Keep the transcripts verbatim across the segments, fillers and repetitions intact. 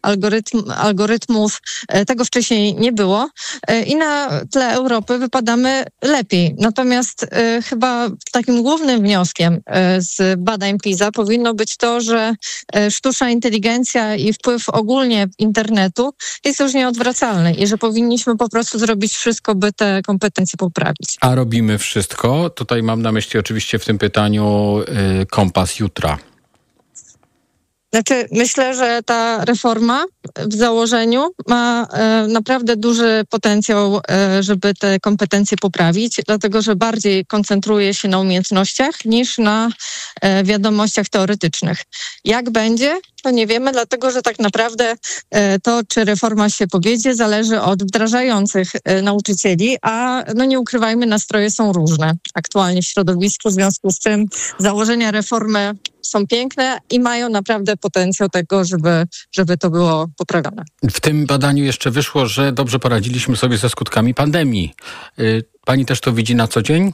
algorytm, algorytmów. Tego wcześniej nie było i na tle Europy wypadamy lepiej. Natomiast chyba takim głównym wnioskiem z badań PISA powinno być to, że sztuczna inteligencja i wpływ ogólnie internetu jest już nieodwracalny i że powinniśmy po prostu zrobić wszystko, by te kompetencje poprawić. A robimy wszystko? Tutaj mam na myśli oczywiście w tym pytaniu y, kompas jutra. Znaczy, myślę, że ta reforma w założeniu ma e, naprawdę duży potencjał, e, żeby te kompetencje poprawić, dlatego że bardziej koncentruje się na umiejętnościach niż na e, wiadomościach teoretycznych. Jak będzie, to nie wiemy, dlatego że tak naprawdę e, to, czy reforma się powiedzie, zależy od wdrażających e, nauczycieli, a no nie ukrywajmy, nastroje są różne aktualnie w środowisku, w związku z czym założenia reformy są piękne i mają naprawdę potencjał tego, żeby, żeby to było poprawione. W tym badaniu jeszcze wyszło, że dobrze poradziliśmy sobie ze skutkami pandemii. Pani też to widzi na co dzień?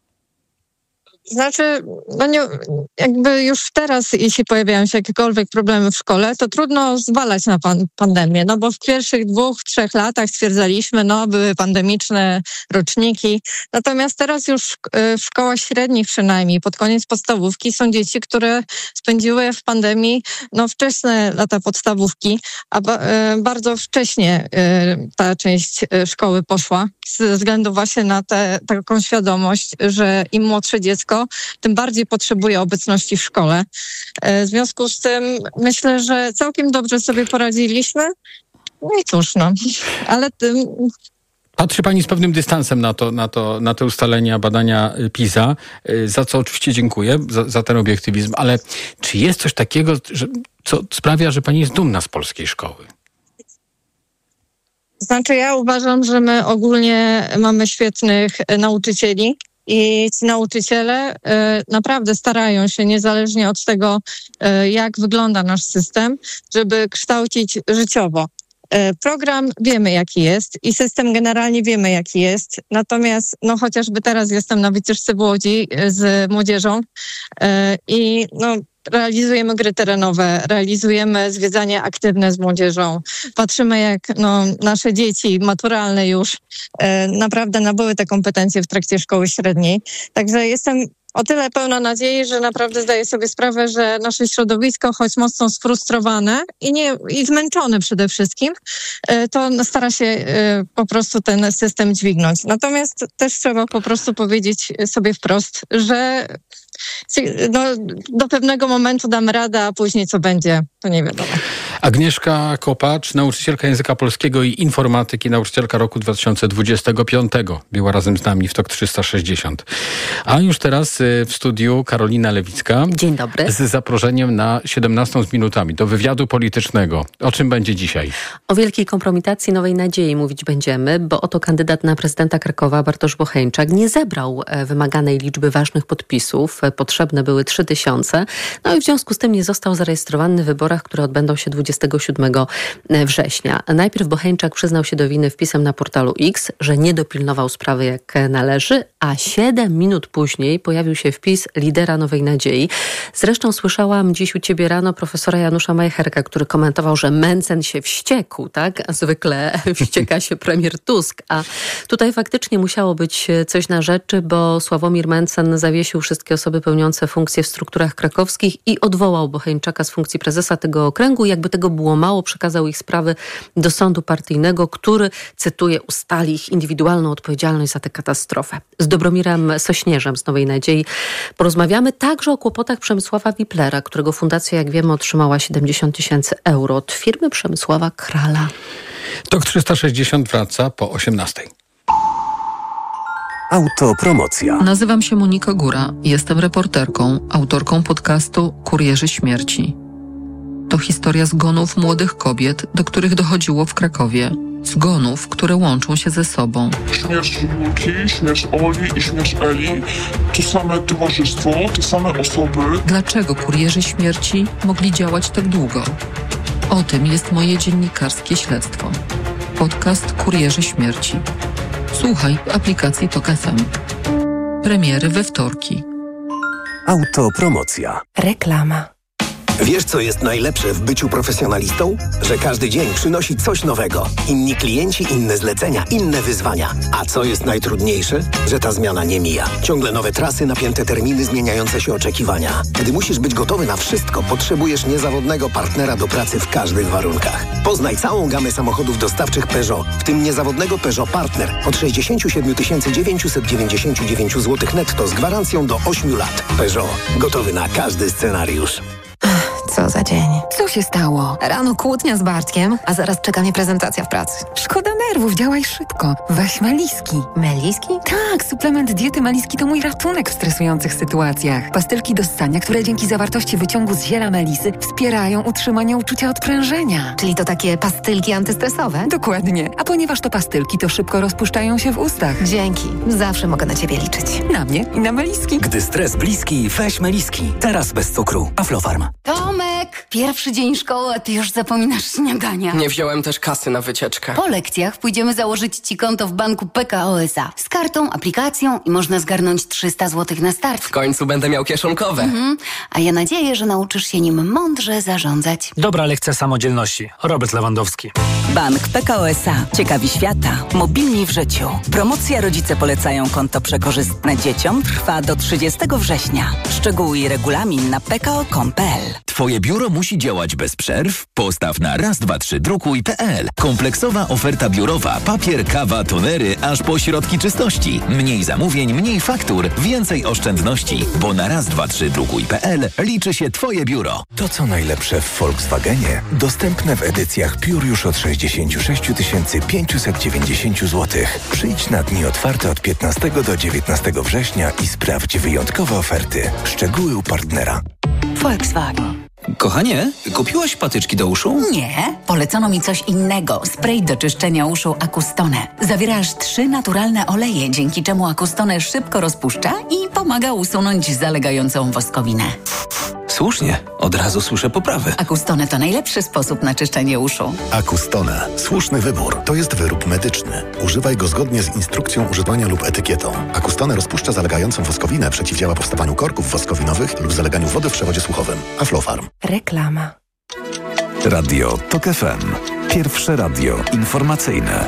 Znaczy, no nie, jakby już teraz, jeśli pojawiają się jakiekolwiek problemy w szkole, to trudno zwalać na pan, pandemię, no bo w pierwszych dwóch, trzech latach stwierdzaliśmy, no były pandemiczne roczniki, natomiast teraz już w szkołach średnich przynajmniej, pod koniec podstawówki są dzieci, które spędziły w pandemii, no wczesne lata podstawówki, a ba, bardzo wcześnie ta część szkoły poszła, ze względu właśnie na tę taką świadomość, że im młodsze dziecko, tym bardziej potrzebuje obecności w szkole. W związku z tym myślę, że całkiem dobrze sobie poradziliśmy. No i cóż, no. Ale tym... Patrzy pani z pewnym dystansem na to, na to, na te ustalenia badania PISA, za co oczywiście dziękuję, za, za ten obiektywizm, ale czy jest coś takiego, że, co sprawia, że pani jest dumna z polskiej szkoły? Znaczy, ja uważam, że my ogólnie mamy świetnych nauczycieli i ci nauczyciele y, naprawdę starają się, niezależnie od tego, y, jak wygląda nasz system, żeby kształcić życiowo. Y, program wiemy, jaki jest i system generalnie wiemy, jaki jest. Natomiast no chociażby teraz jestem na wycieczce w Łodzi y, z młodzieżą y, i no realizujemy gry terenowe, realizujemy zwiedzanie aktywne z młodzieżą. Patrzymy, jak no, nasze dzieci maturalne już e, naprawdę nabyły te kompetencje w trakcie szkoły średniej. Także jestem o tyle pełna nadziei, że naprawdę zdaję sobie sprawę, że nasze środowisko, choć mocno sfrustrowane i, nie, i zmęczone przede wszystkim, e, to stara się e, po prostu ten system dźwignąć. Natomiast też trzeba po prostu powiedzieć sobie wprost, że no, do pewnego momentu damy radę, a później co będzie, to nie wiadomo. Agnieszka Kopacz, nauczycielka języka polskiego i informatyki, nauczycielka roku dwa tysiące dwudziestego piątego. Była razem z nami w Tok trzysta sześćdziesiąt. A już teraz w studiu Karolina Lewicka. Dzień dobry. Z zaproszeniem na siedemnastą z minutami do wywiadu politycznego. O czym będzie dzisiaj? O wielkiej kompromitacji Nowej Nadziei mówić będziemy, bo oto kandydat na prezydenta Krakowa Bartosz Bocheńczak nie zebrał wymaganej liczby ważnych podpisów. Potrzebne były trzy tysiące. No i w związku z tym nie został zarejestrowany w wyborach, które odbędą się dwudziestego siódmego września. Najpierw Bocheńczak przyznał się do winy wpisem na portalu X, że nie dopilnował sprawy jak należy, a siedem minut później pojawił się wpis lidera Nowej Nadziei. Zresztą słyszałam dziś u ciebie rano profesora Janusza Majcherka, który komentował, że Mencen się wściekł, tak? Zwykle wścieka się premier Tusk, a tutaj faktycznie musiało być coś na rzeczy, bo Sławomir Mencen zawiesił wszystkie osoby pełniące funkcje w strukturach krakowskich i odwołał Bocheńczaka z funkcji prezesa tego okręgu. Jakby tego było mało, przekazał ich sprawy do sądu partyjnego, który, cytuję, ustali ich indywidualną odpowiedzialność za tę katastrofę. Z Dobromirem Sośnierzem z Nowej Nadziei porozmawiamy także o kłopotach Przemysława Wiplera, którego fundacja, jak wiemy, otrzymała siedemdziesiąt tysięcy euro od firmy Przemysława Krala. Tok trzysta sześćdziesiąt wraca po osiemnastej. Autopromocja. Nazywam się Monika Góra. Jestem reporterką, autorką podcastu Kurierzy Śmierci. To historia zgonów młodych kobiet, do których dochodziło w Krakowie. Zgonów, które łączą się ze sobą. Śmierć Julki, śmierć Oli i śmierć Eli. To same towarzystwo, te same osoby. Dlaczego kurierzy śmierci mogli działać tak długo? O tym jest moje dziennikarskie śledztwo. Podcast Kurierzy Śmierci. Słuchaj w aplikacji Tok F M. Premiery we wtorki. Autopromocja. Reklama. Wiesz, co jest najlepsze w byciu profesjonalistą? Że każdy dzień przynosi coś nowego. Inni klienci, inne zlecenia, inne wyzwania. A co jest najtrudniejsze? Że ta zmiana nie mija. Ciągle nowe trasy, napięte terminy, zmieniające się oczekiwania. Gdy musisz być gotowy na wszystko, potrzebujesz niezawodnego partnera do pracy w każdych warunkach. Poznaj całą gamę samochodów dostawczych Peugeot, w tym niezawodnego Peugeot Partner od sześćdziesiąt siedem tysięcy dziewięćset dziewięćdziesiąt dziewięć złotych netto z gwarancją do ośmiu lat. Peugeot. Gotowy na każdy scenariusz. Co za dzień. Co się stało? Rano kłótnia z Bartkiem, a zaraz czeka mnie prezentacja w pracy. Szkoda nerwów, działaj szybko. Weź Meliski. Meliski? Tak, suplement diety Meliski to mój ratunek w stresujących sytuacjach. Pastylki do ssania, które dzięki zawartości wyciągu z ziela melisy wspierają utrzymanie uczucia odprężenia. Czyli to takie pastylki antystresowe? Dokładnie. A ponieważ to pastylki, to szybko rozpuszczają się w ustach. Dzięki. Zawsze mogę na ciebie liczyć. Na mnie i na Meliski. Gdy stres bliski, weź Meliski. Teraz bez cukru. Aflofarm. Tomek, pierwszy dzień szkoły, a ty już zapominasz śniadania. Nie wziąłem też kasy na wycieczkę. Po lekcjach pójdziemy założyć ci konto w banku P K O S A. Z kartą, aplikacją i można zgarnąć trzysta złotych na start. W końcu będę miał kieszonkowe. Mhm. A ja nadzieję, że nauczysz się nim mądrze zarządzać. Dobra lekcja samodzielności. Robert Lewandowski. Bank P K O S A. Ciekawi świata. Mobilni w życiu. Promocja Rodzice polecają konto przekorzystne dzieciom trwa do trzydziestego września. Szczegóły i regulamin na p k o kropka com kropka p l. Twoje biuro musi działać bez przerw? Postaw na raz dwa trzy drukuj kropka p l. Kompleksowa oferta biurowa. Papier, kawa, tonery, aż po środki czystości. Mniej zamówień, mniej faktur, więcej oszczędności. Bo na raz dwa trzy drukuj kropka p l liczy się Twoje biuro. To co najlepsze w Volkswagenie dostępne w edycjach Pure już od sześćdziesiąt sześć tysięcy pięćset dziewięćdziesiąt złotych. Przyjdź na dni otwarte od piętnastego do dziewiętnastego września i sprawdź wyjątkowe oferty. Szczegóły u partnera. Volkswagen. Kochanie, kupiłaś patyczki do uszu? Nie, polecono mi coś innego. Spray do czyszczenia uszu Acustone. Zawiera aż trzy naturalne oleje, dzięki czemu Acustone szybko rozpuszcza i pomaga usunąć zalegającą woskowinę. Słusznie, od razu słyszę poprawy. Acustone to najlepszy sposób na czyszczenie uszu. Acustone. Słuszny wybór. To jest wyrób medyczny. Używaj go zgodnie z instrukcją używania lub etykietą. Acustone rozpuszcza zalegającą woskowinę, przeciwdziała powstawaniu korków woskowinowych lub zaleganiu wody w przewodzie słuchowym. Aflofarm. Reklama. Radio TOK F M. Pierwsze radio informacyjne.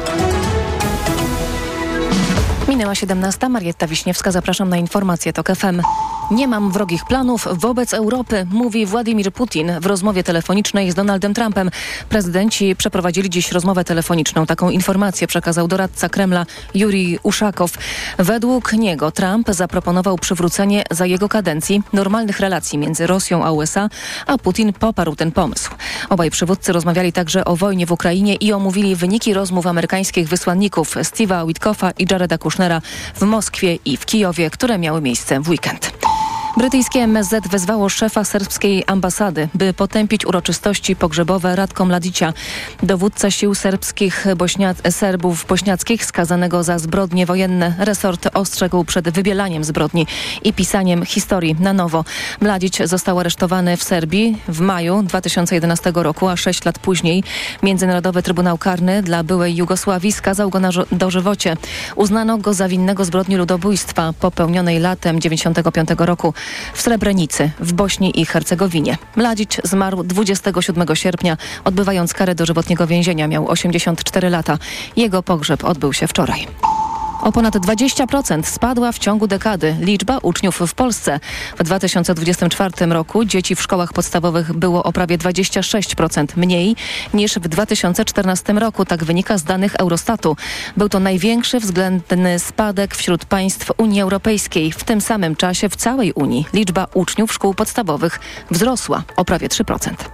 Minęła siedemnasta. Marietta Wiśniewska. Zapraszam na informacje TOK F M. Nie mam wrogich planów wobec Europy, mówi Władimir Putin w rozmowie telefonicznej z Donaldem Trumpem. Prezydenci przeprowadzili dziś rozmowę telefoniczną. Taką informację przekazał doradca Kremla Jurij Uszakow. Według niego Trump zaproponował przywrócenie za jego kadencji normalnych relacji między Rosją a U S A, a Putin poparł ten pomysł. Obaj przywódcy rozmawiali także o wojnie w Ukrainie i omówili wyniki rozmów amerykańskich wysłanników Steve'a Witkoffa i Jareda Kushnera w Moskwie i w Kijowie, które miały miejsce w weekend. Brytyjskie M S Z wezwało szefa serbskiej ambasady, by potępić uroczystości pogrzebowe Ratko Mladicia, dowódca sił serbskich Bośnia- Serbów bośniackich skazanego za zbrodnie wojenne. Resort ostrzegł przed wybielaniem zbrodni i pisaniem historii na nowo. Mladić został aresztowany w Serbii w maju dwa tysiące jedenastego roku, a sześć lat później Międzynarodowy Trybunał Karny dla byłej Jugosławii skazał go na dożywocie. Uznano go za winnego zbrodni ludobójstwa popełnionej latem dziewięćdziesiątego piątego roku w Srebrenicy, w Bośni i Hercegowinie. Mladić zmarł dwudziestego siódmego sierpnia, odbywając karę dożywotniego więzienia. Miał osiemdziesiąt cztery lata. Jego pogrzeb odbył się wczoraj. O ponad dwadzieścia procent spadła w ciągu dekady liczba uczniów w Polsce. W dwa tysiące dwudziestym czwartym roku dzieci w szkołach podstawowych było o prawie dwadzieścia sześć procent mniej niż w dwa tysiące czternastym roku. Tak wynika z danych Eurostatu. Był to największy względny spadek wśród państw Unii Europejskiej. W tym samym czasie w całej Unii liczba uczniów szkół podstawowych wzrosła o prawie trzy procent.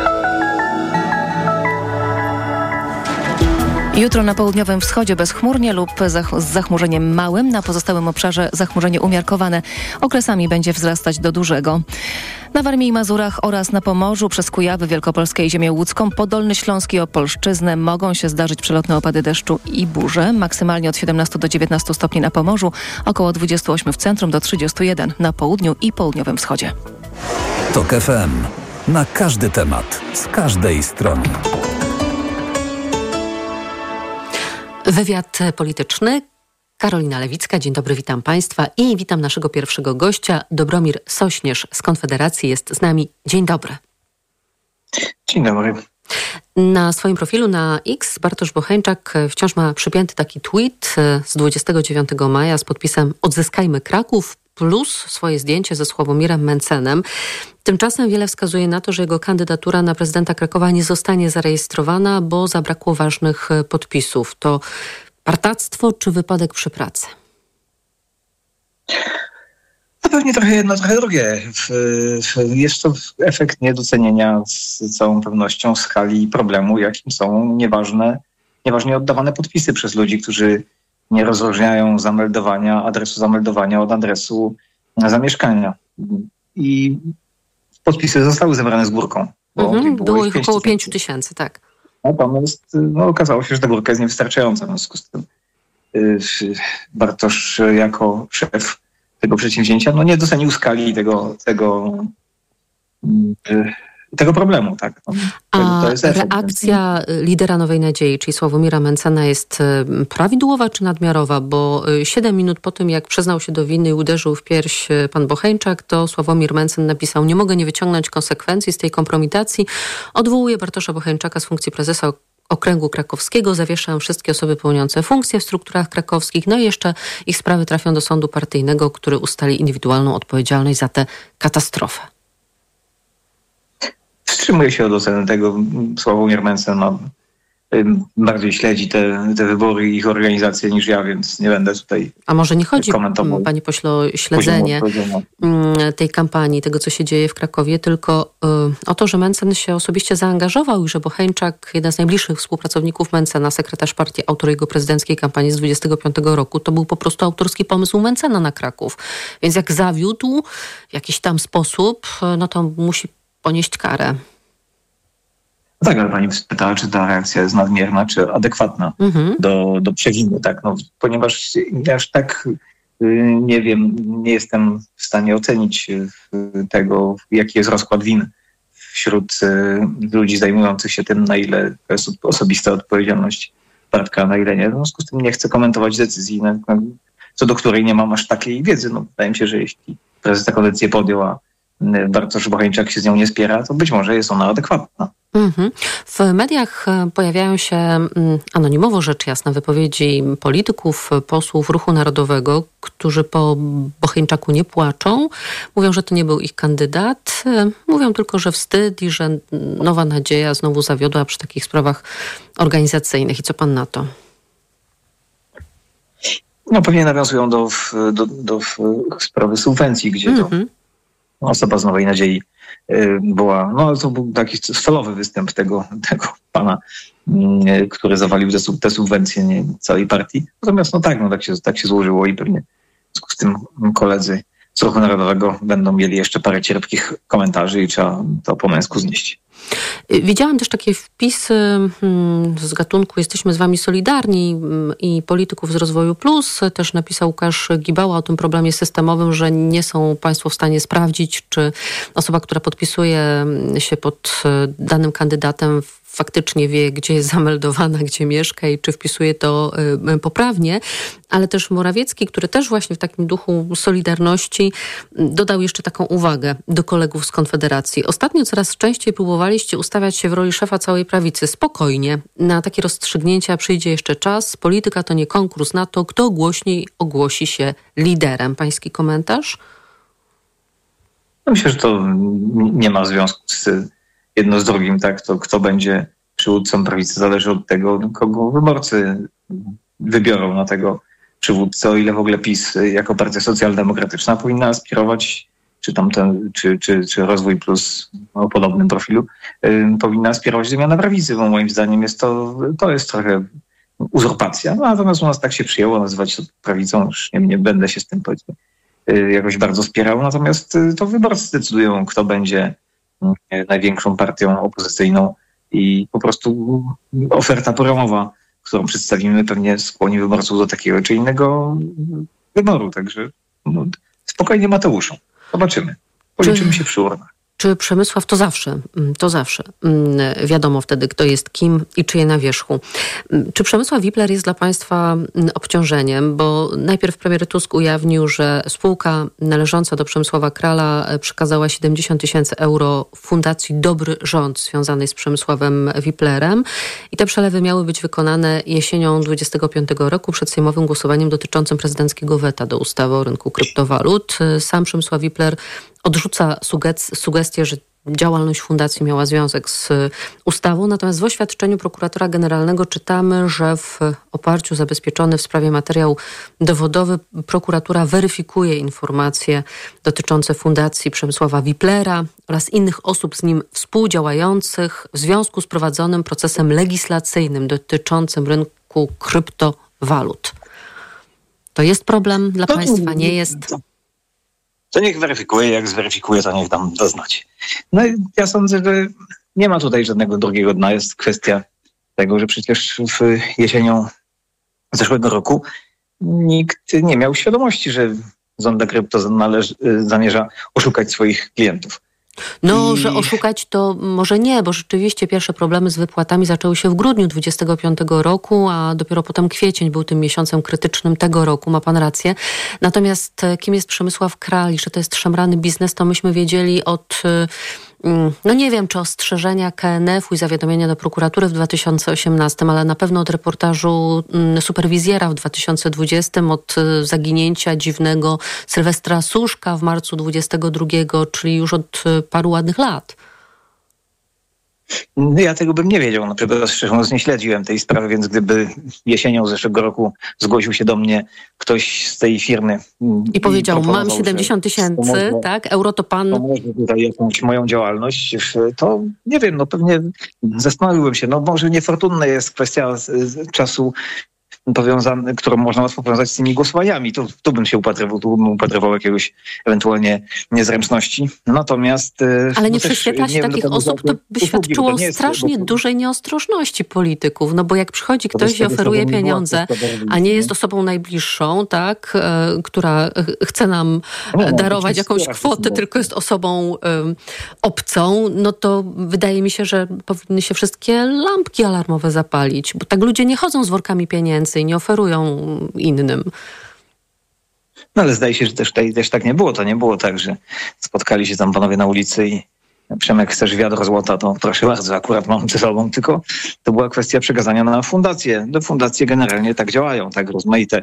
Jutro na południowym wschodzie bezchmurnie lub z zachmurzeniem małym, na pozostałym obszarze zachmurzenie umiarkowane. Okresami będzie wzrastać do dużego. Na Warmii i Mazurach oraz na Pomorzu przez Kujawy, Wielkopolskę i ziemię łódzką, Podolny Śląsk i Opolszczyznę mogą się zdarzyć przelotne opady deszczu i burze. Maksymalnie od siedemnastu do dziewiętnastu stopni na Pomorzu, około dwudziestu ośmiu w centrum do trzydziestu jeden na południu i południowym wschodzie. TOK F M. Na każdy temat, z każdej strony. Wywiad polityczny. Karolina Lewicka. Dzień dobry, witam Państwa i witam naszego pierwszego gościa. Dobromir Sośnierz z Konfederacji jest z nami. Dzień dobry. Dzień dobry. Na swoim profilu na X Bartosz Bocheńczak wciąż ma przypięty taki tweet z dwudziestego dziewiątego maja z podpisem Odzyskajmy Kraków plus swoje zdjęcie ze Sławomirem Mencenem. Tymczasem wiele wskazuje na to, że jego kandydatura na prezydenta Krakowa nie zostanie zarejestrowana, bo zabrakło ważnych podpisów. To partactwo czy wypadek przy pracy? To pewnie trochę jedno, trochę drugie. Jest to efekt niedocenienia z całą pewnością skali problemu, jakim są nieważne, nieważnie oddawane podpisy przez ludzi, którzy nie rozróżniają zameldowania, adresu zameldowania od adresu zamieszkania. I podpisy zostały zebrane z górką. Mhm, było, było ich około pięciu tysięcy, tak. Natomiast no, okazało się, że ta górka jest niewystarczająca. W związku z tym yy, Bartosz jako szef tego przedsięwzięcia no, nie docenił skali tego, tego, yy, tego problemu. Tak? No, A to jest reakcja lidera Nowej Nadziei, czyli Sławomira Mencena, jest prawidłowa czy nadmiarowa? Bo siedem minut po tym, jak przyznał się do winy i uderzył w pierś pan Bocheńczak, to Sławomir Mencen napisał: nie mogę nie wyciągnąć konsekwencji z tej kompromitacji. Odwołuję Bartosza Bocheńczaka z funkcji prezesa Okręgu Krakowskiego, zawieszam wszystkie osoby pełniące funkcje w strukturach krakowskich, no i jeszcze ich sprawy trafią do sądu partyjnego, który ustali indywidualną odpowiedzialność za tę katastrofę. Wstrzymuję się od oceny tego. Sławomir Mencen no, bardziej śledzi te, te wybory i ich organizację niż ja, więc nie będę tutaj A może nie chodzi, komentował. Panie pośle, o śledzenie tej kampanii, tego, co się dzieje w Krakowie, tylko y, o to, że Mencen się osobiście zaangażował i że Bocheńczak, jeden z najbliższych współpracowników Mencena, sekretarz partii, autor jego prezydenckiej kampanii z dwudziestego piątego roku, to był po prostu autorski pomysł Mencena na Kraków. Więc jak zawiódł w jakiś tam sposób, no to musi ponieść karę. No tak, ale pani pytała, czy ta reakcja jest nadmierna, czy adekwatna mhm. do, do przewiny, tak? No, ponieważ ja aż tak y, nie wiem, nie jestem w stanie ocenić y, tego, jaki jest rozkład win wśród y, ludzi zajmujących się tym, na ile to jest osobista odpowiedzialność Bartka, na ile nie. W związku z tym nie chcę komentować decyzji, na, na, co do której nie mam aż takiej wiedzy. No, wydaje mi się, że jeśli prezes taką decyzję podjął, a Bartosz Bocheńczak się z nią nie spiera, to być może jest ona adekwatna. Mm-hmm. W mediach pojawiają się anonimowo, rzecz jasna, wypowiedzi polityków, posłów Ruchu Narodowego, którzy po Bocheńczaku nie płaczą. Mówią, że to nie był ich kandydat. Mówią tylko, że wstyd i że Nowa Nadzieja znowu zawiodła przy takich sprawach organizacyjnych. I co pan na to? No pewnie nawiązują do, do, do sprawy subwencji, gdzie mm-hmm. to osoba z Nowej Nadziei była, no to był taki celowy występ tego, tego pana, który zawalił te subwencje nie, całej partii. Natomiast no tak, no tak się, tak się złożyło i pewnie w związku z tym koledzy z Ruchu Narodowego będą mieli jeszcze parę cierpkich komentarzy i trzeba to po męsku znieść. Widziałam też takie wpisy z gatunku Jesteśmy z wami solidarni i polityków z Rozwoju Plus. Też napisał Łukasz Gibała o tym problemie systemowym, że nie są państwo w stanie sprawdzić, czy osoba, która podpisuje się pod danym kandydatem, faktycznie wie, gdzie jest zameldowana, gdzie mieszka i czy wpisuje to poprawnie. Ale też Morawiecki, który też właśnie w takim duchu solidarności dodał jeszcze taką uwagę do kolegów z Konfederacji. Ostatnio coraz częściej próbowaliście ustawiać się w roli szefa całej prawicy. Spokojnie. Na takie rozstrzygnięcia przyjdzie jeszcze czas. Polityka to nie konkurs na to, kto głośniej ogłosi się liderem. Pański komentarz? Myślę, że to nie ma związku z jedno z drugim, tak? To kto będzie przywódcą prawicy zależy od tego, kogo wyborcy wybiorą na tego przywódcę, o ile w ogóle PiS jako partia socjaldemokratyczna powinna aspirować, czy tam ten, czy, czy, czy Rozwój Plus o podobnym profilu, yy, powinna aspirować do miana prawicy, bo moim zdaniem jest to, to jest trochę uzurpacja. No, natomiast u nas tak się przyjęło nazywać to prawicą, już nie, nie będę się z tym powiedzmy yy, jakoś bardzo spierał, natomiast yy, to wyborcy decydują, kto będzie yy, największą partią opozycyjną i po prostu oferta programowa, którą przedstawimy, pewnie skłoni wyborców do takiego czy innego wyboru. Także no, spokojnie Mateuszu. Zobaczymy. Policzymy się przy urnach. Czy Przemysław, to zawsze, to zawsze wiadomo wtedy, kto jest kim i czyje na wierzchu. Czy Przemysław Wipler jest dla państwa obciążeniem? Bo najpierw premier Tusk ujawnił, że spółka należąca do Przemysława Krala przekazała siedemdziesiąt tysięcy euro Fundacji Dobry Rząd związanej z Przemysławem Wiplerem i te przelewy miały być wykonane jesienią dwudziestego piątego roku przed sejmowym głosowaniem dotyczącym prezydenckiego weta do ustawy o rynku kryptowalut. Sam Przemysław Wipler odrzuca suge- sugestię, że działalność fundacji miała związek z ustawą, natomiast w oświadczeniu prokuratora generalnego czytamy, że w oparciu zabezpieczony w sprawie materiał dowodowy prokuratura weryfikuje informacje dotyczące fundacji Przemysława Wiplera oraz innych osób z nim współdziałających w związku z prowadzonym procesem legislacyjnym dotyczącym rynku kryptowalut. To jest problem dla państwa, nie jest? To niech weryfikuje, jak zweryfikuje, to niech nam da znać. No i ja sądzę, że nie ma tutaj żadnego drugiego dna. Jest kwestia tego, że przecież w jesienią zeszłego roku nikt nie miał świadomości, że Zonda Krypto należy, zamierza oszukać swoich klientów. No, I... że oszukać to może nie, bo rzeczywiście pierwsze problemy z wypłatami zaczęły się w grudniu dwudziestego piątego roku, a dopiero potem kwiecień był tym miesiącem krytycznym tego roku, ma pan rację. Natomiast kim jest Przemysław Kral i że to jest szemrany biznes, to myśmy wiedzieli od... No nie wiem, czy ostrzeżenia K N F u i zawiadomienia do prokuratury w dwa tysiące osiemnastym, ale na pewno od reportażu superwizjera w dwa tysiące dwudziestym, od zaginięcia dziwnego Sylwestra Suszka w marcu dwudziestego drugiego, czyli już od paru ładnych lat. Ja tego bym nie wiedział, naprawdę szczerze mówiąc nie śledziłem tej sprawy, więc gdyby jesienią zeszłego roku zgłosił się do mnie ktoś z tej firmy i powiedział, mam siedemdziesiąt tysięcy, tak, euro to pan... To może tutaj jakąś moją działalność, to nie wiem, no pewnie zastanowiłbym się, no może niefortunna jest kwestia czasu powiązany, którą można łatwo powiązać z tymi głosowaniami. Tu, tu bym się upatrywał, tu bym upatrywał jakiegoś ewentualnie niezręczności. Natomiast... Ale nie no prześwietla się takich wiem, osób, to by świadczyło o strasznie jest, dużej nieostrożności polityków, no bo jak przychodzi ktoś i oferuje pieniądze, a nie jest osobą najbliższą, tak, e, która chce nam no, darować jakąś kwotę, tylko jest osobą e, obcą, no to wydaje mi się, że powinny się wszystkie lampki alarmowe zapalić, bo tak ludzie nie chodzą z workami pieniędzy i nie oferują innym. No ale zdaje się, że też tutaj też tak nie było. To nie było tak, że spotkali się tam panowie na ulicy i Przemek, chcesz wiadro złota, to proszę bardzo, akurat mam ze sobą, tylko to była kwestia przekazania na fundację. No fundacje generalnie tak działają, tak rozmaite.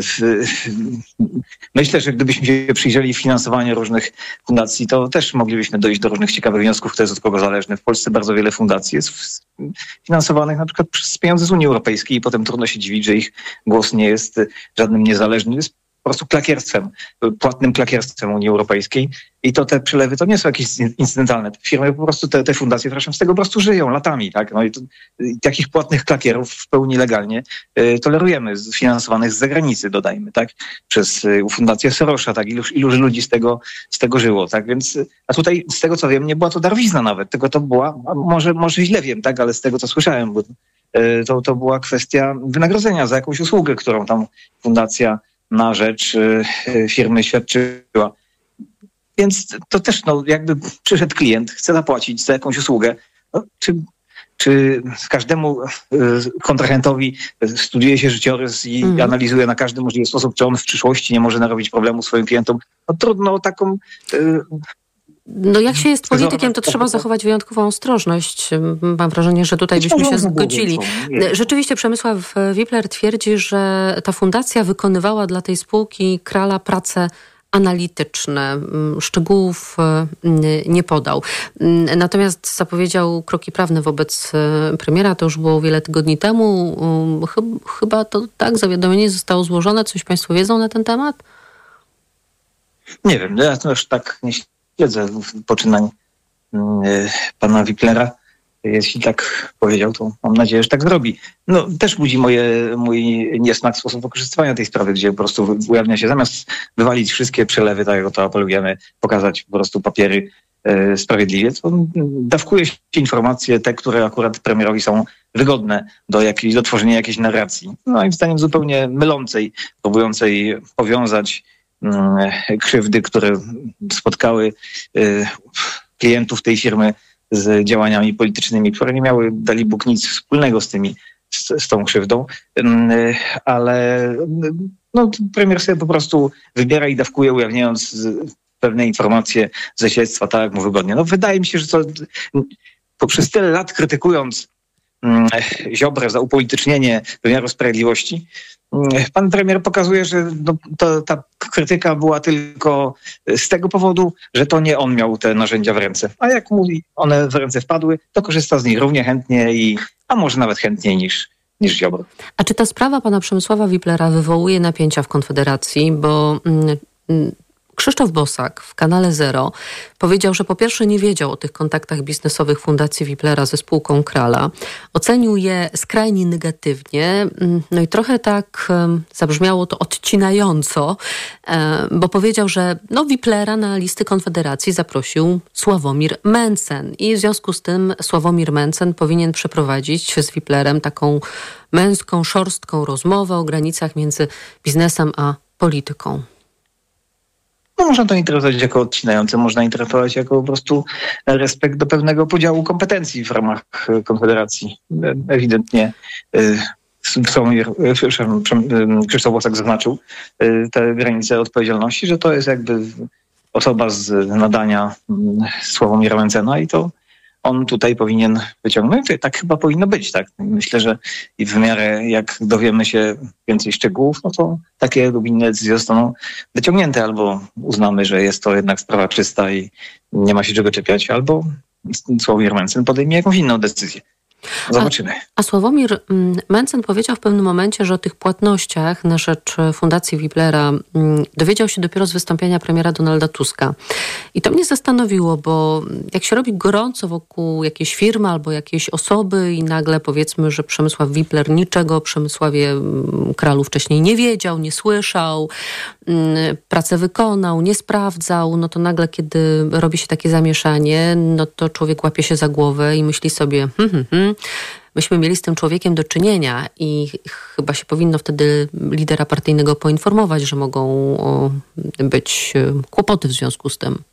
Myślę, że gdybyśmy się przyjrzeli w finansowanie różnych fundacji, to też moglibyśmy dojść do różnych ciekawych wniosków, kto jest od kogo zależny. W Polsce bardzo wiele fundacji jest finansowanych na przykład przez pieniądze z Unii Europejskiej i potem trudno się dziwić, że ich głos nie jest żadnym niezależnym. Jest po prostu klakierstwem, płatnym klakierstwem Unii Europejskiej i to te przelewy to nie są jakieś incydentalne. Te firmy po prostu, te, te fundacje przepraszam, z tego po prostu żyją latami, tak? No i, to, i takich płatnych klakierów w pełni legalnie y, tolerujemy, finansowanych z zagranicy, dodajmy, tak? Przez y, fundację Sorosza, tak? Iluż, iluż ludzi z tego, z tego żyło, tak? Więc, a tutaj z tego co wiem, nie była to darowizna nawet, tylko to była, może, może źle wiem, tak? Ale z tego co słyszałem, bo y, to, to była kwestia wynagrodzenia za jakąś usługę, którą tam fundacja na rzecz y, firmy świadczyła. Więc to też, no, jakby przyszedł klient, chce zapłacić za jakąś usługę, no, czy, czy każdemu y, kontrahentowi studiuje się życiorys i mm. analizuje na każdy możliwy sposób, czy on w przyszłości nie może narobić problemu swoim klientom. No trudno taką... Y, No jak się jest politykiem, to trzeba zachować wyjątkową ostrożność. Mam wrażenie, że tutaj byśmy się zgodzili. Rzeczywiście Przemysław Wipler twierdzi, że ta fundacja wykonywała dla tej spółki Krala prace analityczne. Szczegółów nie podał. Natomiast zapowiedział kroki prawne wobec premiera. To już było wiele tygodni temu. Chyba to tak, zawiadomienie zostało złożone. Coś państwo wiedzą na ten temat? Nie wiem, ja to już tak nie śledzę poczynań pana Wiplera. Jeśli tak powiedział, to mam nadzieję, że tak zrobi. No, też budzi moje, mój niesmak sposób wykorzystywania tej sprawy, gdzie po prostu ujawnia się, zamiast wywalić wszystkie przelewy, tak jak o to apelujemy, pokazać po prostu papiery e, sprawiedliwie, to dawkuje się informacje, te, które akurat premierowi są wygodne do, jakiej, do tworzenia jakiejś narracji. No, moim zdaniem zupełnie mylącej, próbującej powiązać mm, krzywdy, które spotkały y, klientów tej firmy z działaniami politycznymi, które nie miały, dali Bóg, nic wspólnego z tymi, z, z tą krzywdą, ale no, premier sobie po prostu wybiera i dawkuje, ujawniając pewne informacje ze śledztwa, tak jak mu wygodnie. No wydaje mi się, że to poprzez tyle lat krytykując Ziobrę za upolitycznienie wymiaru sprawiedliwości, pan premier pokazuje, że no, to, ta krytyka była tylko z tego powodu, że to nie on miał te narzędzia w ręce. A jak mówi, one w ręce wpadły, to korzysta z nich równie chętnie, i, a może nawet chętniej niż, niż Ziobro. A czy ta sprawa pana Przemysława Wiplera wywołuje napięcia w Konfederacji? Bo mm, mm, Krzysztof Bosak w kanale Zero powiedział, że po pierwsze nie wiedział o tych kontaktach biznesowych Fundacji Wiplera ze spółką Krala. Ocenił je skrajnie negatywnie. No i trochę tak zabrzmiało to odcinająco, bo powiedział, że no Wiplera na listy Konfederacji zaprosił Sławomir Mencen i w związku z tym Sławomir Mencen powinien przeprowadzić z Wiplerem taką męską, szorstką rozmowę o granicach między biznesem a polityką. No, można to interpretować jako odcinające, można interpretować jako po prostu respekt do pewnego podziału kompetencji w ramach Konfederacji. Ewidentnie Sławomir, Krzysztof Bosak zaznaczył te granice odpowiedzialności, że to jest jakby osoba z nadania Sławomira Mencena i to on tutaj powinien wyciągnąć. Tak chyba powinno być, tak? Myślę, że i w miarę jak dowiemy się więcej szczegółów, no to takie lub inne decyzje zostaną wyciągnięte. Albo uznamy, że jest to jednak sprawa czysta i nie ma się czego czepiać, albo Sławomir Mencen podejmie jakąś inną decyzję. Zobaczymy. A, a Sławomir Mencen powiedział w pewnym momencie, że o tych płatnościach na rzecz Fundacji Wiplera dowiedział się dopiero z wystąpienia premiera Donalda Tuska. I to mnie zastanowiło, bo jak się robi gorąco wokół jakiejś firmy albo jakiejś osoby i nagle powiedzmy, że Przemysław Wipler niczego o Przemysławie Kralu wcześniej nie wiedział, nie słyszał, pracę wykonał, nie sprawdzał, no to nagle, kiedy robi się takie zamieszanie, no to człowiek łapie się za głowę i myśli sobie, hmm, hmm, hmm, myśmy mieli z tym człowiekiem do czynienia i chyba się powinno wtedy lidera partyjnego poinformować, że mogą być kłopoty w związku z tym.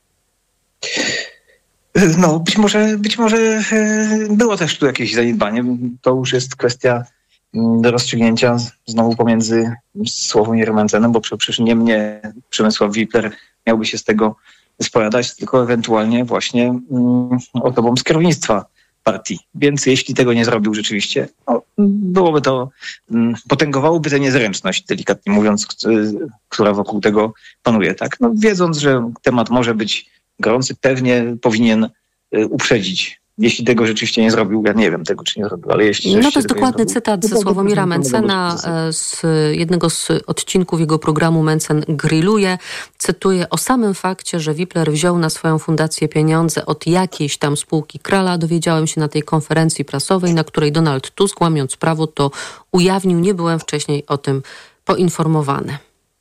No, być może, być może było też tu jakieś zaniedbanie. To już jest kwestia do rozstrzygnięcia znowu pomiędzy Sławomirem Mencenem, bo przecież nie mnie Przemysław Wipler miałby się z tego spowiadać, tylko ewentualnie właśnie mm, osobom z kierownictwa partii. Więc jeśli tego nie zrobił rzeczywiście, no, byłoby to, mm, potęgowałoby tę niezręczność, delikatnie mówiąc, która wokół tego panuje. Tak? No, wiedząc, że temat może być gorący, pewnie powinien y, uprzedzić. Jeśli tego rzeczywiście nie zrobił, ja nie wiem tego, czy nie zrobił, ale jeśli... No to jest dokładny cytat ze Sławomira Mencena z jednego z odcinków jego programu Mencen grilluje. Cytuję: o samym fakcie, że Wipler wziął na swoją fundację pieniądze od jakiejś tam spółki Krala, dowiedziałem się na tej konferencji prasowej, na której Donald Tusk, łamiąc prawo, to ujawnił. Nie byłem wcześniej o tym poinformowany.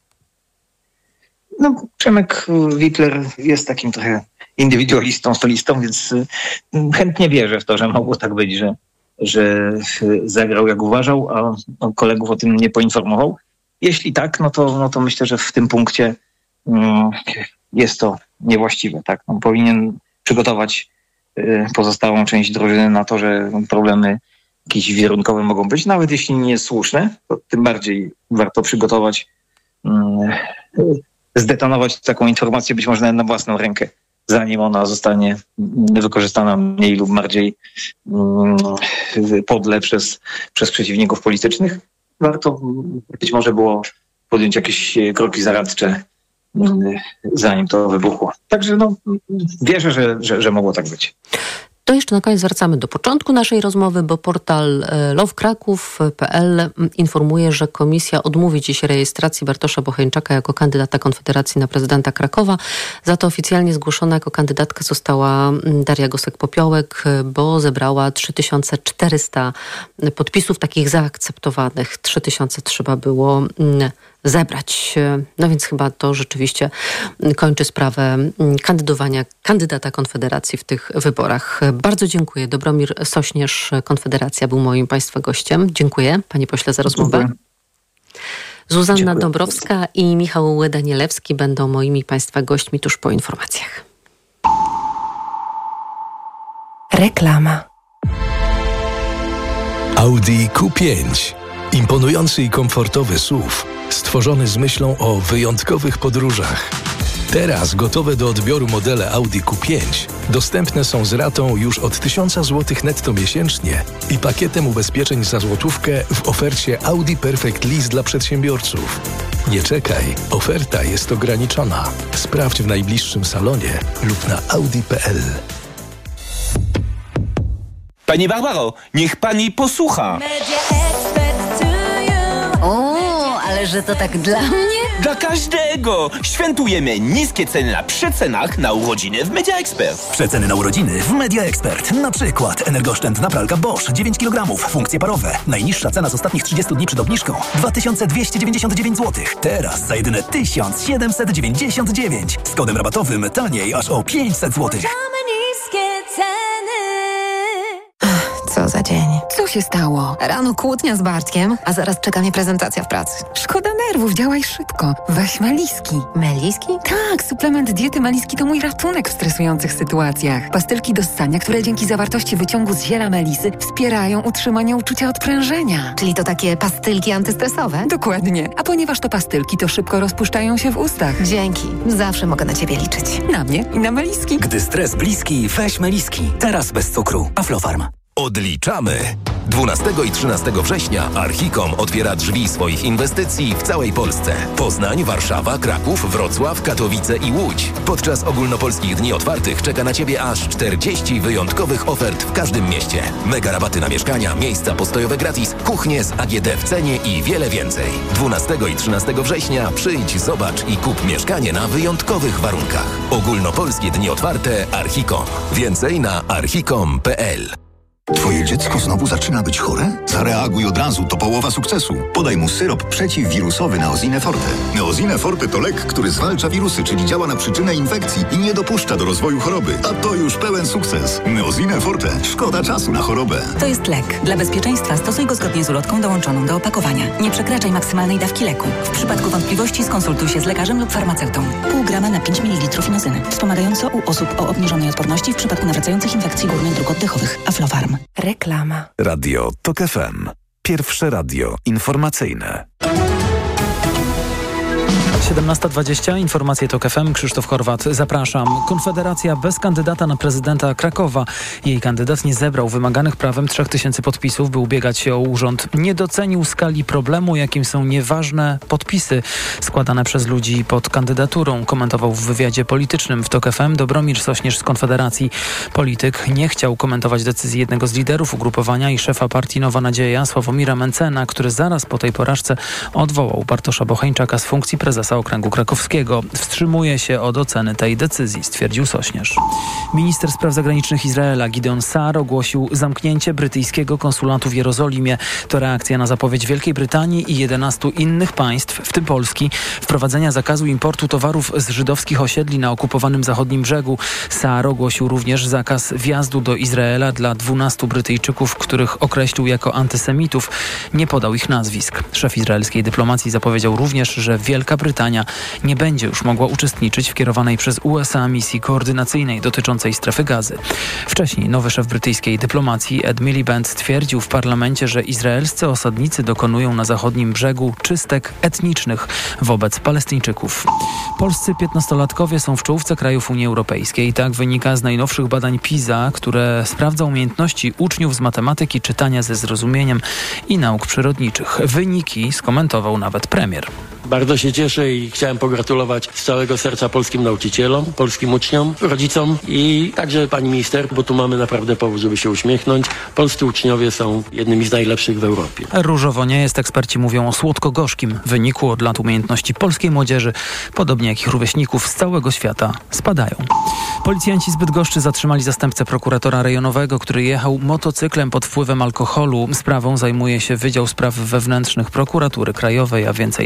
No, Przemek Wipler jest takim trochę indywidualistą, solistą, więc chętnie wierzę w to, że mogło tak być, że, że zagrał jak uważał, a kolegów o tym nie poinformował. Jeśli tak, no to, no to myślę, że w tym punkcie um, jest to niewłaściwe. Tak? On powinien przygotować y, pozostałą część drużyny na to, że problemy jakieś wizerunkowe mogą być, nawet jeśli nie jest słuszne, to tym bardziej warto przygotować, y, zdetonować taką informację być może na własną rękę, zanim ona zostanie wykorzystana mniej lub bardziej podle przez, przez przeciwników politycznych. Warto być może było podjąć jakieś kroki zaradcze, zanim to wybuchło. Także no, wierzę, że, że, że mogło tak być. To jeszcze na koniec wracamy do początku naszej rozmowy, bo portal lowkraków kropka p l informuje, że komisja odmówi dziś rejestracji Bartosza Bocheńczaka jako kandydata Konfederacji na prezydenta Krakowa. Za to oficjalnie zgłoszona jako kandydatka została Daria Gosek-Popiołek, bo zebrała trzy tysiące czterysta podpisów takich zaakceptowanych. trzy tysiące trzeba było zebrać. No więc chyba to rzeczywiście kończy sprawę kandydowania kandydata Konfederacji w tych wyborach. Bardzo dziękuję. Dobromir Sośnierz, Konfederacja, był moim Państwa gościem. Dziękuję, panie pośle, za rozmowę. Dziękuję. Zuzanna Dziękuję. Dąbrowska i Michał Danielewski będą moimi Państwa gośćmi tuż po informacjach. Reklama. Audi Q pięć. Imponujący i komfortowy S U V, stworzony z myślą o wyjątkowych podróżach. Teraz gotowe do odbioru modele Audi Q pięć dostępne są z ratą już od tysiąc złotych netto miesięcznie i pakietem ubezpieczeń za złotówkę w ofercie Audi Perfect Lease dla przedsiębiorców. Nie czekaj, oferta jest ograniczona. Sprawdź w najbliższym salonie lub na audi kropka p l. Pani Barbaro, niech pani posłucha. O, ale że to tak dla mnie? Dla każdego! Świętujemy niskie ceny na przecenach na urodziny w Media Expert. Przeceny na urodziny w Media Expert. Na przykład energooszczędna pralka Bosch dziewięć kilogramów, funkcje parowe. Najniższa cena z ostatnich trzydziestu dni przed obniżką dwa tysiące dwieście dziewięćdziesiąt dziewięć złotych. Teraz za jedyne tysiąc siedemset dziewięćdziesiąt dziewięć. Z kodem rabatowym taniej aż o pięćset złotych. Co za dzień. Co się stało? Rano kłótnia z Bartkiem, a zaraz czeka mnie prezentacja w pracy. Szkoda nerwów, działaj szybko. Weź Meliski. Meliski? Tak, suplement diety Meliski to mój ratunek w stresujących sytuacjach. Pastylki do ssania, które dzięki zawartości wyciągu z ziela melisy wspierają utrzymanie uczucia odprężenia. Czyli to takie pastylki antystresowe? Dokładnie. A ponieważ to pastylki, to szybko rozpuszczają się w ustach. Dzięki. Zawsze mogę na ciebie liczyć. Na mnie i na Meliski. Gdy stres bliski, weź Meliski. Teraz bez cukru. Aflofarm. Odliczamy! dwunastego i trzynastego września Archicom otwiera drzwi swoich inwestycji w całej Polsce. Poznań, Warszawa, Kraków, Wrocław, Katowice i Łódź. Podczas ogólnopolskich dni otwartych czeka na Ciebie aż czterdzieści wyjątkowych ofert w każdym mieście. Mega rabaty na mieszkania, miejsca postojowe gratis, kuchnie z A G D w cenie i wiele więcej. dwunastego i trzynastego września przyjdź, zobacz i kup mieszkanie na wyjątkowych warunkach. Ogólnopolskie dni otwarte Archicom. Więcej na archicom kropka p l. Twoje dziecko znowu zaczyna być chore? Zareaguj od razu, to połowa sukcesu. Podaj mu syrop przeciwwirusowy Neosine Forte. Neosine Forte to lek, który zwalcza wirusy, czyli działa na przyczynę infekcji i nie dopuszcza do rozwoju choroby. A to już pełen sukces. Neosine Forte. Szkoda czasu na chorobę. To jest lek. Dla bezpieczeństwa stosuj go zgodnie z ulotką dołączoną do opakowania. Nie przekraczaj maksymalnej dawki leku. W przypadku wątpliwości skonsultuj się z lekarzem lub farmaceutą. Pół grama na pięć mililitrów inozyny. Wspomagająco u osób o obniżonej odporności w przypadku nawracających infekcji górnych dróg oddechowych. Aflofarm. Reklama. Radio TOK F M. Pierwsze radio informacyjne. siedemnasta dwadzieścia, informacje TOK F M, Krzysztof Horwat, zapraszam. Konfederacja bez kandydata na prezydenta Krakowa. Jej kandydat nie zebrał wymaganych prawem trzech tysięcy podpisów, by ubiegać się o urząd. Nie docenił skali problemu, jakim są nieważne podpisy składane przez ludzi pod kandydaturą, komentował w wywiadzie politycznym w TOK F M Dobromir Sośnierz z Konfederacji. Polityk nie chciał komentować decyzji jednego z liderów ugrupowania i szefa partii Nowa Nadzieja, Sławomira Mencena, który zaraz po tej porażce odwołał Bartosza Bocheńczaka z funkcji prezesa Okręgu Krakowskiego. Wstrzymuje się od oceny tej decyzji, stwierdził Sośnierz. Minister spraw zagranicznych Izraela Gideon Saar ogłosił zamknięcie brytyjskiego konsulatu w Jerozolimie. To reakcja na zapowiedź Wielkiej Brytanii i jedenastu innych państw, w tym Polski, wprowadzenia zakazu importu towarów z żydowskich osiedli na okupowanym zachodnim brzegu. Saar ogłosił również zakaz wjazdu do Izraela dla dwunastu Brytyjczyków, których określił jako antysemitów. Nie podał ich nazwisk. Szef izraelskiej dyplomacji zapowiedział również, że Wielka Brytania nie będzie już mogła uczestniczyć w kierowanej przez U S A misji koordynacyjnej dotyczącej strefy Gazy. Wcześniej nowy szef brytyjskiej dyplomacji Ed Miliband stwierdził w parlamencie, że izraelscy osadnicy dokonują na zachodnim brzegu czystek etnicznych wobec Palestyńczyków. Polscy piętnastolatkowie są w czołówce krajów Unii Europejskiej. Tak wynika z najnowszych badań PISA, które sprawdza umiejętności uczniów z matematyki, czytania ze zrozumieniem i nauk przyrodniczych. Wyniki skomentował nawet premier. Bardzo się cieszę i chciałem pogratulować z całego serca polskim nauczycielom, polskim uczniom, rodzicom i także pani minister, bo tu mamy naprawdę powód, żeby się uśmiechnąć. Polscy uczniowie są jednymi z najlepszych w Europie. Różowo nie jest. Eksperci mówią o słodko-gorzkim wyniku. Od lat umiejętności polskiej młodzieży, podobnie jak ich rówieśników z całego świata, spadają. Policjanci z Bydgoszczy zatrzymali zastępcę prokuratora rejonowego, który jechał motocyklem pod wpływem alkoholu. Sprawą zajmuje się Wydział Spraw Wewnętrznych Prokuratury Krajowej, a więcej na ten temat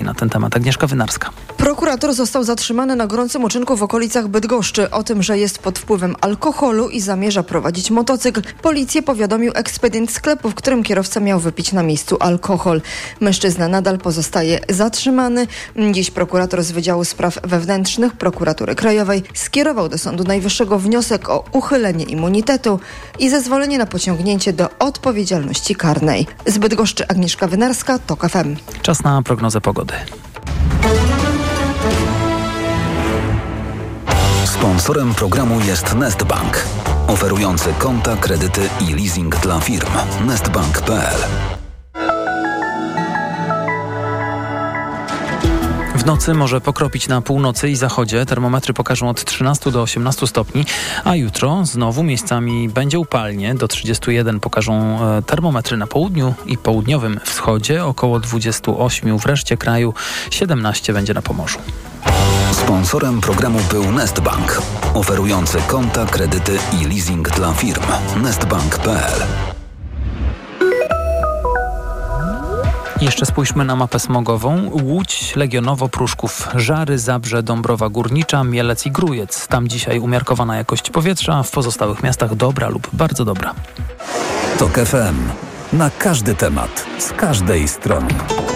temat Agnieszka Wynarska. Prokurator został zatrzymany na gorącym uczynku w okolicach Bydgoszczy. O tym, że jest pod wpływem alkoholu i zamierza prowadzić motocykl, policję powiadomił ekspedient sklepu, w którym kierowca miał wypić na miejscu alkohol. Mężczyzna nadal pozostaje zatrzymany. Dziś prokurator z Wydziału Spraw Wewnętrznych Prokuratury Krajowej skierował do Sądu Najwyższego wniosek o uchylenie immunitetu i zezwolenie na pociągnięcie do odpowiedzialności karnej. Z Bydgoszczy Agnieszka Wynarska, TOK F M. Czas na prognozę pogody. Sponsorem programu jest Nestbank, oferujący konta, kredyty i leasing dla firm. nestbank kropka p l. W nocy może pokropić na północy i zachodzie. Termometry pokażą od trzynastu do osiemnastu stopni, a jutro znowu miejscami będzie upalnie. Do trzydziestu jeden pokażą termometry na południu i południowym wschodzie. Około dwudziestu ośmiu w reszcie kraju, siedemnaście będzie na Pomorzu. Sponsorem programu był Nestbank, oferujący konta, kredyty i leasing dla firm. nestbank kropka p l. Jeszcze spójrzmy na mapę smogową. Łódź, Legionowo, Pruszków, Żary, Zabrze, Dąbrowa Górnicza, Mielec i Grójec. Tam dzisiaj umiarkowana jakość powietrza, w pozostałych miastach dobra lub bardzo dobra. TOK F M. Na każdy temat, z każdej strony.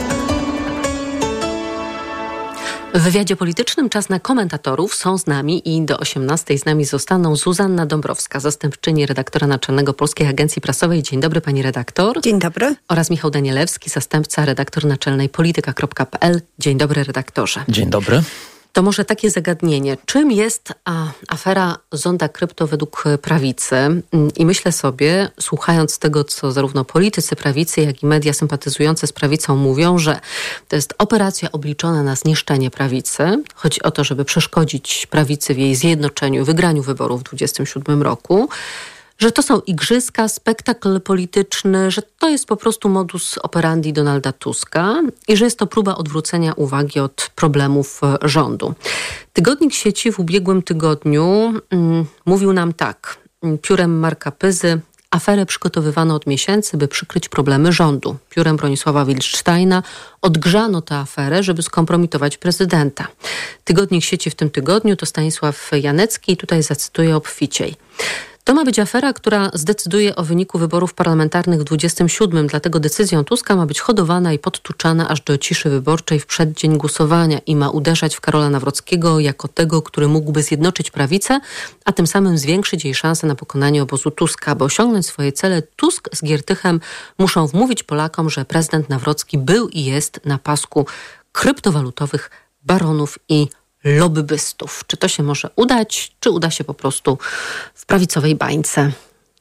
W wywiadzie politycznym czas na komentatorów. Są z nami i do osiemnastej z nami zostaną Zuzanna Dąbrowska, zastępczyni redaktora naczelnego Polskiej Agencji Prasowej. Dzień dobry, pani redaktor. Dzień dobry. Oraz Michał Danielewski, zastępca redaktor naczelnej polityka kropka p l. Dzień dobry, redaktorze. Dzień dobry. To może takie zagadnienie. Czym jest a, afera Zonda Krypto według prawicy? I myślę sobie, słuchając tego, co zarówno politycy prawicy, jak i media sympatyzujące z prawicą mówią, że to jest operacja obliczona na zniszczenie prawicy. Chodzi o to, żeby przeszkodzić prawicy w jej zjednoczeniu, wygraniu wyborów w dwudziestym siódmym roku. Że to są igrzyska, spektakl polityczny, że to jest po prostu modus operandi Donalda Tuska i że jest to próba odwrócenia uwagi od problemów rządu. Tygodnik Sieci w ubiegłym tygodniu mm, mówił nam tak, piórem Marka Pyzy: aferę przygotowywano od miesięcy, by przykryć problemy rządu. Piórem Bronisława Wildsteina odgrzano tę aferę, żeby skompromitować prezydenta. Tygodnik Sieci w tym tygodniu to Stanisław Janecki i tutaj zacytuję obficiej. To ma być afera, która zdecyduje o wyniku wyborów parlamentarnych w dwudziestym siódmym, dlatego decyzją Tuska ma być hodowana i podtuczana aż do ciszy wyborczej w przeddzień głosowania i ma uderzać w Karola Nawrockiego jako tego, który mógłby zjednoczyć prawicę, a tym samym zwiększyć jej szanse na pokonanie obozu Tuska. By osiągnąć swoje cele, Tusk z Giertychem muszą wmówić Polakom, że prezydent Nawrocki był i jest na pasku kryptowalutowych baronów i lobbystów. Czy to się może udać, czy uda się po prostu w prawicowej bańce?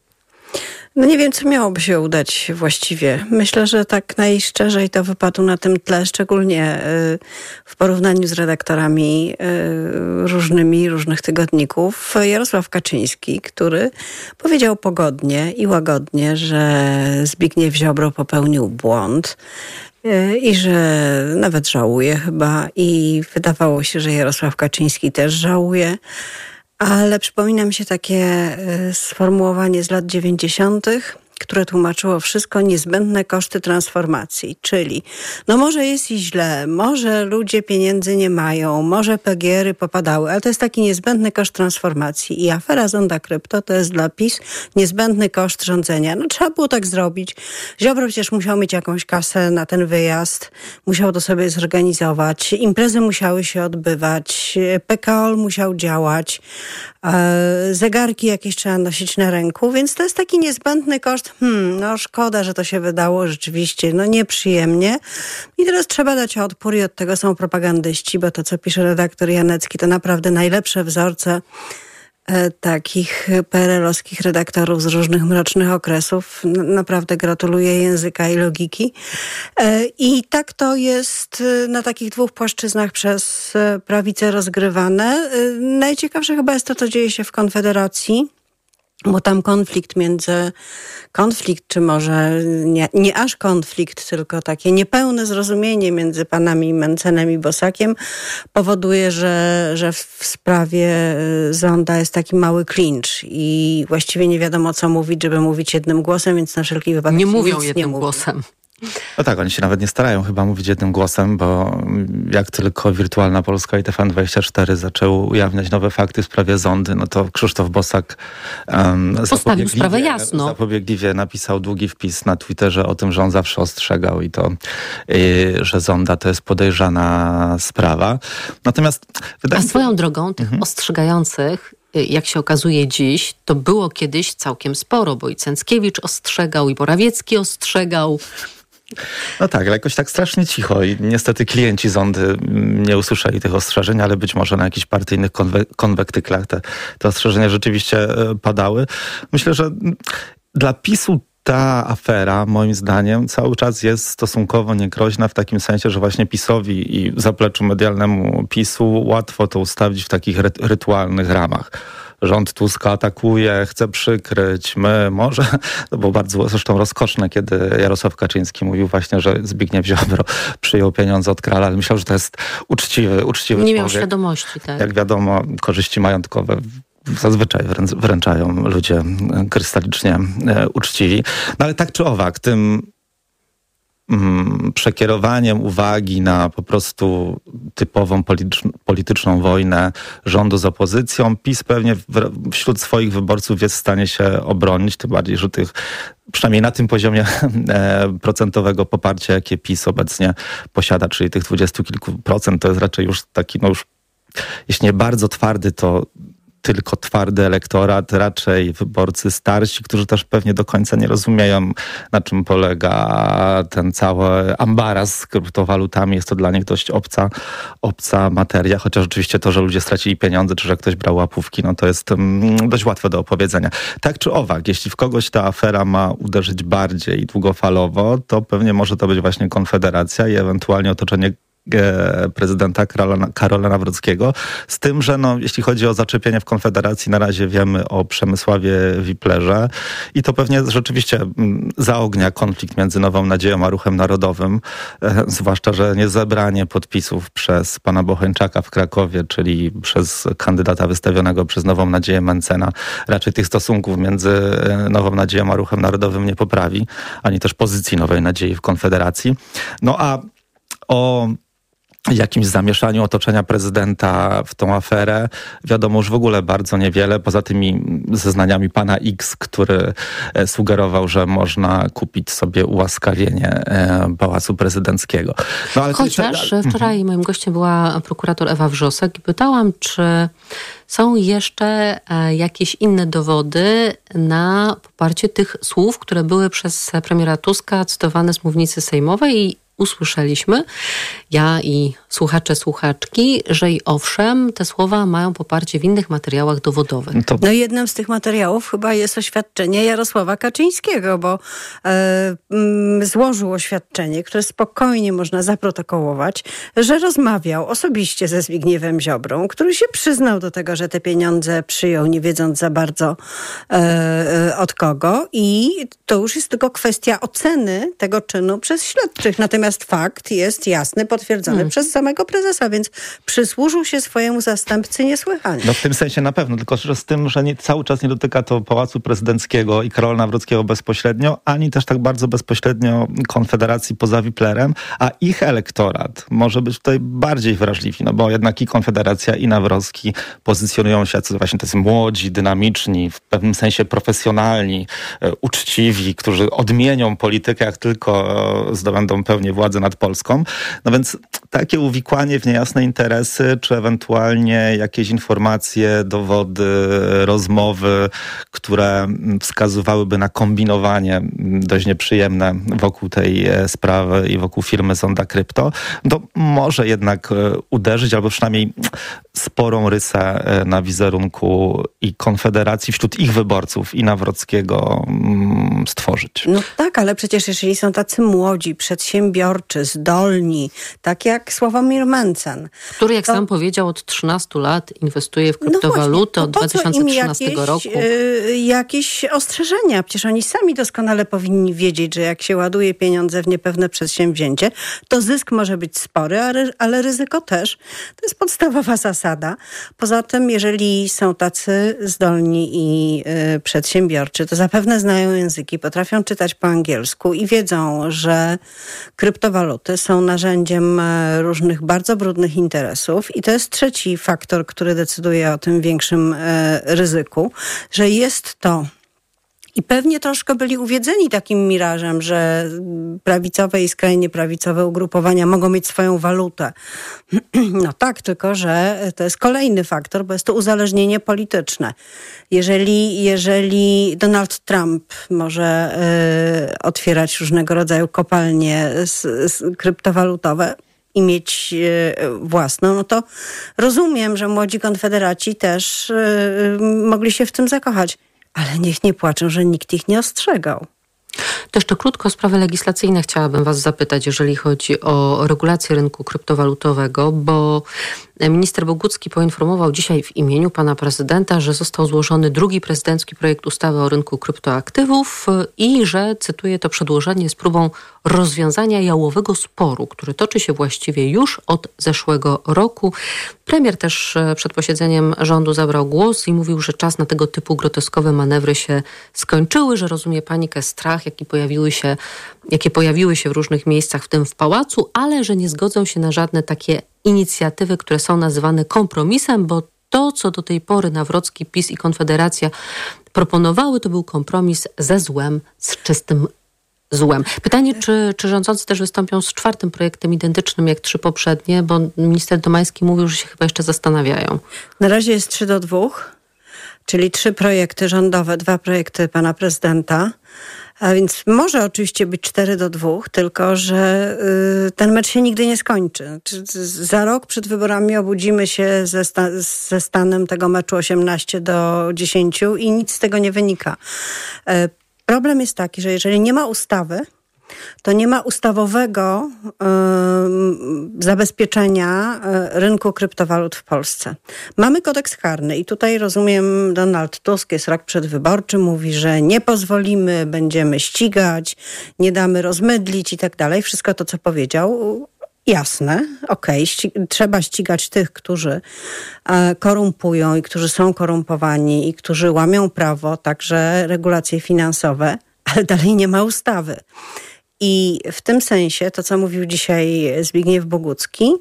No nie wiem, co miałoby się udać właściwie. Myślę, że tak najszczerzej to wypadło na tym tle, szczególnie w porównaniu z redaktorami różnymi, różnych tygodników, Jarosław Kaczyński, który powiedział pogodnie i łagodnie, że Zbigniew Ziobro popełnił błąd i że nawet żałuje chyba i wydawało się, że Jarosław Kaczyński też żałuje. Ale przypomina mi się takie sformułowanie z lat dziewięćdziesiątych, które tłumaczyło wszystko: niezbędne koszty transformacji. Czyli no może jest i źle, może ludzie pieniędzy nie mają, może P G R-y popadały, ale to jest taki niezbędny koszt transformacji. I afera Zonda Krypto to jest dla PiS niezbędny koszt rządzenia. No trzeba było tak zrobić. Ziobro przecież musiał mieć jakąś kasę na ten wyjazd, musiał to sobie zorganizować, imprezy musiały się odbywać, P K O L musiał działać, zegarki jakieś trzeba nosić na ręku, więc to jest taki niezbędny koszt. Hmm, no szkoda, że to się wydało rzeczywiście, no nieprzyjemnie. I teraz trzeba dać odpór i od tego są propagandyści, bo to, co pisze redaktor Janecki, to naprawdę najlepsze wzorce e, takich P R L-owskich redaktorów z różnych mrocznych okresów. N- naprawdę gratuluję języka i logiki. E, I tak to jest na takich dwóch płaszczyznach przez prawicę rozgrywane. E, najciekawsze chyba jest to, co dzieje się w Konfederacji, bo tam konflikt między, konflikt, czy może nie, nie aż konflikt, tylko takie niepełne zrozumienie między panami Mencenem i Bosakiem powoduje, że, że w sprawie Zonda jest taki mały klincz i właściwie nie wiadomo, co mówić, żeby mówić jednym głosem, więc na wszelki wypadek nie się mówią nic jednym nie mówi. głosem. No tak, oni się nawet nie starają chyba mówić jednym głosem, bo jak tylko Wirtualna Polska i T V N dwadzieścia cztery zaczęły ujawniać nowe fakty w sprawie Zondy, no to Krzysztof Bosak um, postawił sprawę jasno. Zapobiegliwie napisał długi wpis na Twitterze o tym, że on zawsze ostrzegał i to, yy, że Zonda to jest podejrzana sprawa. Natomiast wydaje A swoją drogą tych mhm. ostrzegających, jak się okazuje dziś, to było kiedyś całkiem sporo, bo i Cęckiewicz ostrzegał, i Morawiecki ostrzegał. No tak, ale jakoś tak strasznie cicho i niestety klienci Zondy nie usłyszeli tych ostrzeżeń, ale być może na jakichś partyjnych konwe- konwektyklach te, te ostrzeżenia rzeczywiście padały. Myślę, że dla PiSu ta afera, moim zdaniem, cały czas jest stosunkowo niegroźna w takim sensie, że właśnie PiSowi i zapleczu medialnemu PiSu łatwo to ustawić w takich ry- rytualnych ramach. Rząd Tuska atakuje, chce przykryć, my może, to było bardzo zresztą rozkoszne, kiedy Jarosław Kaczyński mówił właśnie, że Zbigniew Ziobro przyjął pieniądze od Krala, ale myślał, że to jest uczciwy, uczciwy Nie człowiek. miał świadomości, tak. Jak wiadomo, korzyści majątkowe zazwyczaj wręczają ludzie krystalicznie uczciwi. No ale tak czy owak, tym mm, przekierowaniem uwagi na po prostu typową politycz- polityczną wojnę rządu z opozycją, PiS pewnie w, wśród swoich wyborców jest w stanie się obronić, tym bardziej, że tych przynajmniej na tym poziomie e, procentowego poparcia, jakie PiS obecnie posiada, czyli tych dwudziestu kilku procent, to jest raczej już taki, no już jeśli nie bardzo twardy, to tylko twardy elektorat, raczej wyborcy starsi, którzy też pewnie do końca nie rozumieją, na czym polega ten cały ambaras z kryptowalutami. Jest to dla nich dość obca, obca materia, chociaż oczywiście to, że ludzie stracili pieniądze, czy że ktoś brał łapówki, no to jest um, dość łatwe do opowiedzenia. Tak czy owak, jeśli w kogoś ta afera ma uderzyć bardziej długofalowo, to pewnie może to być właśnie Konfederacja i ewentualnie otoczenie prezydenta Karola, Karola Nawrockiego. Z tym, że no, jeśli chodzi o zaczepienie w Konfederacji, na razie wiemy o Przemysławie Wiplerze i to pewnie rzeczywiście zaognia konflikt między Nową Nadzieją a Ruchem Narodowym, e, zwłaszcza, że niezebranie podpisów przez pana Bocheńczaka w Krakowie, czyli przez kandydata wystawionego przez Nową Nadzieję Mencena, raczej tych stosunków między Nową Nadzieją a Ruchem Narodowym nie poprawi, ani też pozycji Nowej Nadziei w Konfederacji. No a o jakimś zamieszaniu otoczenia prezydenta w tą aferę wiadomo już w ogóle bardzo niewiele, poza tymi zeznaniami pana X, który sugerował, że można kupić sobie ułaskawienie Pałacu Prezydenckiego. No, ale Chociaż to... wczoraj moim gościem była prokurator Ewa Wrzosek i pytałam, czy są jeszcze jakieś inne dowody na poparcie tych słów, które były przez premiera Tuska cytowane z mównicy sejmowej i usłyszeliśmy, ja i słuchacze, słuchaczki, że i owszem, te słowa mają poparcie w innych materiałach dowodowych. To... No jednym z tych materiałów chyba jest oświadczenie Jarosława Kaczyńskiego, bo e, mm, złożył oświadczenie, które spokojnie można zaprotokołować, że rozmawiał osobiście ze Zbigniewem Ziobrą, który się przyznał do tego, że te pieniądze przyjął, nie wiedząc za bardzo e, e, od kogo i to już jest tylko kwestia oceny tego czynu przez śledczych. Natomiast fakt jest jasny, potwierdzony hmm. przez samego prezesa, więc przysłużył się swojemu zastępcy niesłychanie. No w tym sensie na pewno, tylko że z tym, że nie, cały czas nie dotyka to Pałacu Prezydenckiego i Karola Nawrockiego bezpośrednio, ani też tak bardzo bezpośrednio Konfederacji poza Wiplerem, a ich elektorat może być tutaj bardziej wrażliwy, no bo jednak i Konfederacja, i Nawrocki pozycjonują się jako właśnie tacy młodzi, dynamiczni, w pewnym sensie profesjonalni, e, uczciwi, którzy odmienią politykę, jak tylko zdobędą pełnię władzy nad Polską. No więc takie uwikłanie w niejasne interesy, czy ewentualnie jakieś informacje, dowody, rozmowy, które wskazywałyby na kombinowanie dość nieprzyjemne wokół tej sprawy i wokół firmy Zonda Krypto, to może jednak uderzyć, albo przynajmniej sporą rysę na wizerunku i Konfederacji wśród ich wyborców i Nawrockiego stworzyć. No tak, ale przecież jeżeli są tacy młodzi, przedsiębiorczy, zdolni, tak jak jak Sławomir Mencen. Który, jak to... sam powiedział, od trzynastu lat inwestuje w kryptowaluty, no od dwa tysiące trzynastego roku. Yy, jakieś ostrzeżenia? Przecież oni sami doskonale powinni wiedzieć, że jak się ładuje pieniądze w niepewne przedsięwzięcie, to zysk może być spory, ale ryzyko też. To jest podstawowa zasada. Poza tym, jeżeli są tacy zdolni i yy, przedsiębiorczy, to zapewne znają języki, potrafią czytać po angielsku i wiedzą, że kryptowaluty są narzędziem różnych bardzo brudnych interesów i to jest trzeci faktor, który decyduje o tym większym e, ryzyku, że jest to i pewnie troszkę byli uwiedzeni takim mirażem, że prawicowe i skrajnie prawicowe ugrupowania mogą mieć swoją walutę. No tak, tylko że to jest kolejny faktor, bo jest to uzależnienie polityczne. Jeżeli, jeżeli Donald Trump może y, otwierać różnego rodzaju kopalnie z, z kryptowalutowe i mieć y, własną, no to rozumiem, że młodzi konfederaci też y, mogli się w tym zakochać. Ale niech nie płaczą, że nikt ich nie ostrzegał. To jeszcze krótko o sprawy legislacyjne chciałabym was zapytać, jeżeli chodzi o regulację rynku kryptowalutowego, bo minister Bogucki poinformował dzisiaj w imieniu pana prezydenta, że został złożony drugi prezydencki projekt ustawy o rynku kryptoaktywów i że, cytuję, to przedłożenie jest próbą rozwiązania jałowego sporu, który toczy się właściwie już od zeszłego roku. Premier też przed posiedzeniem rządu zabrał głos i mówił, że czas na tego typu groteskowe manewry się skończyły, że rozumie panikę, strach, jaki pojawiły się, jakie pojawiły się w różnych miejscach, w tym w pałacu, ale że nie zgodzą się na żadne takie inicjatywy, które są nazywane kompromisem, bo to, co do tej pory Nawrocki, PiS i Konfederacja proponowały, to był kompromis ze złem, z czystym złem. Pytanie, czy, czy rządzący też wystąpią z czwartym projektem identycznym jak trzy poprzednie, bo minister Domański mówił, że się chyba jeszcze zastanawiają. Na razie jest trzy do dwóch, czyli trzy projekty rządowe, dwa projekty pana prezydenta. A więc może oczywiście być cztery do dwóch, tylko że y, ten mecz się nigdy nie skończy. Za rok przed wyborami obudzimy się ze, sta- ze stanem tego meczu osiemnaście do dziesięciu i nic z tego nie wynika. Y, problem jest taki, że jeżeli nie ma ustawy, to nie ma ustawowego y, zabezpieczenia y, rynku kryptowalut w Polsce. Mamy kodeks karny i tutaj rozumiem, Donald Tusk, jest rok przedwyborczy, mówi, że nie pozwolimy, będziemy ścigać, nie damy rozmydlić i tak dalej. Wszystko to, co powiedział, jasne, okej, ści- trzeba ścigać tych, którzy e, korumpują i którzy są korumpowani i którzy łamią prawo, także regulacje finansowe, ale dalej nie ma ustawy. I w tym sensie to, co mówił dzisiaj Zbigniew Bogucki,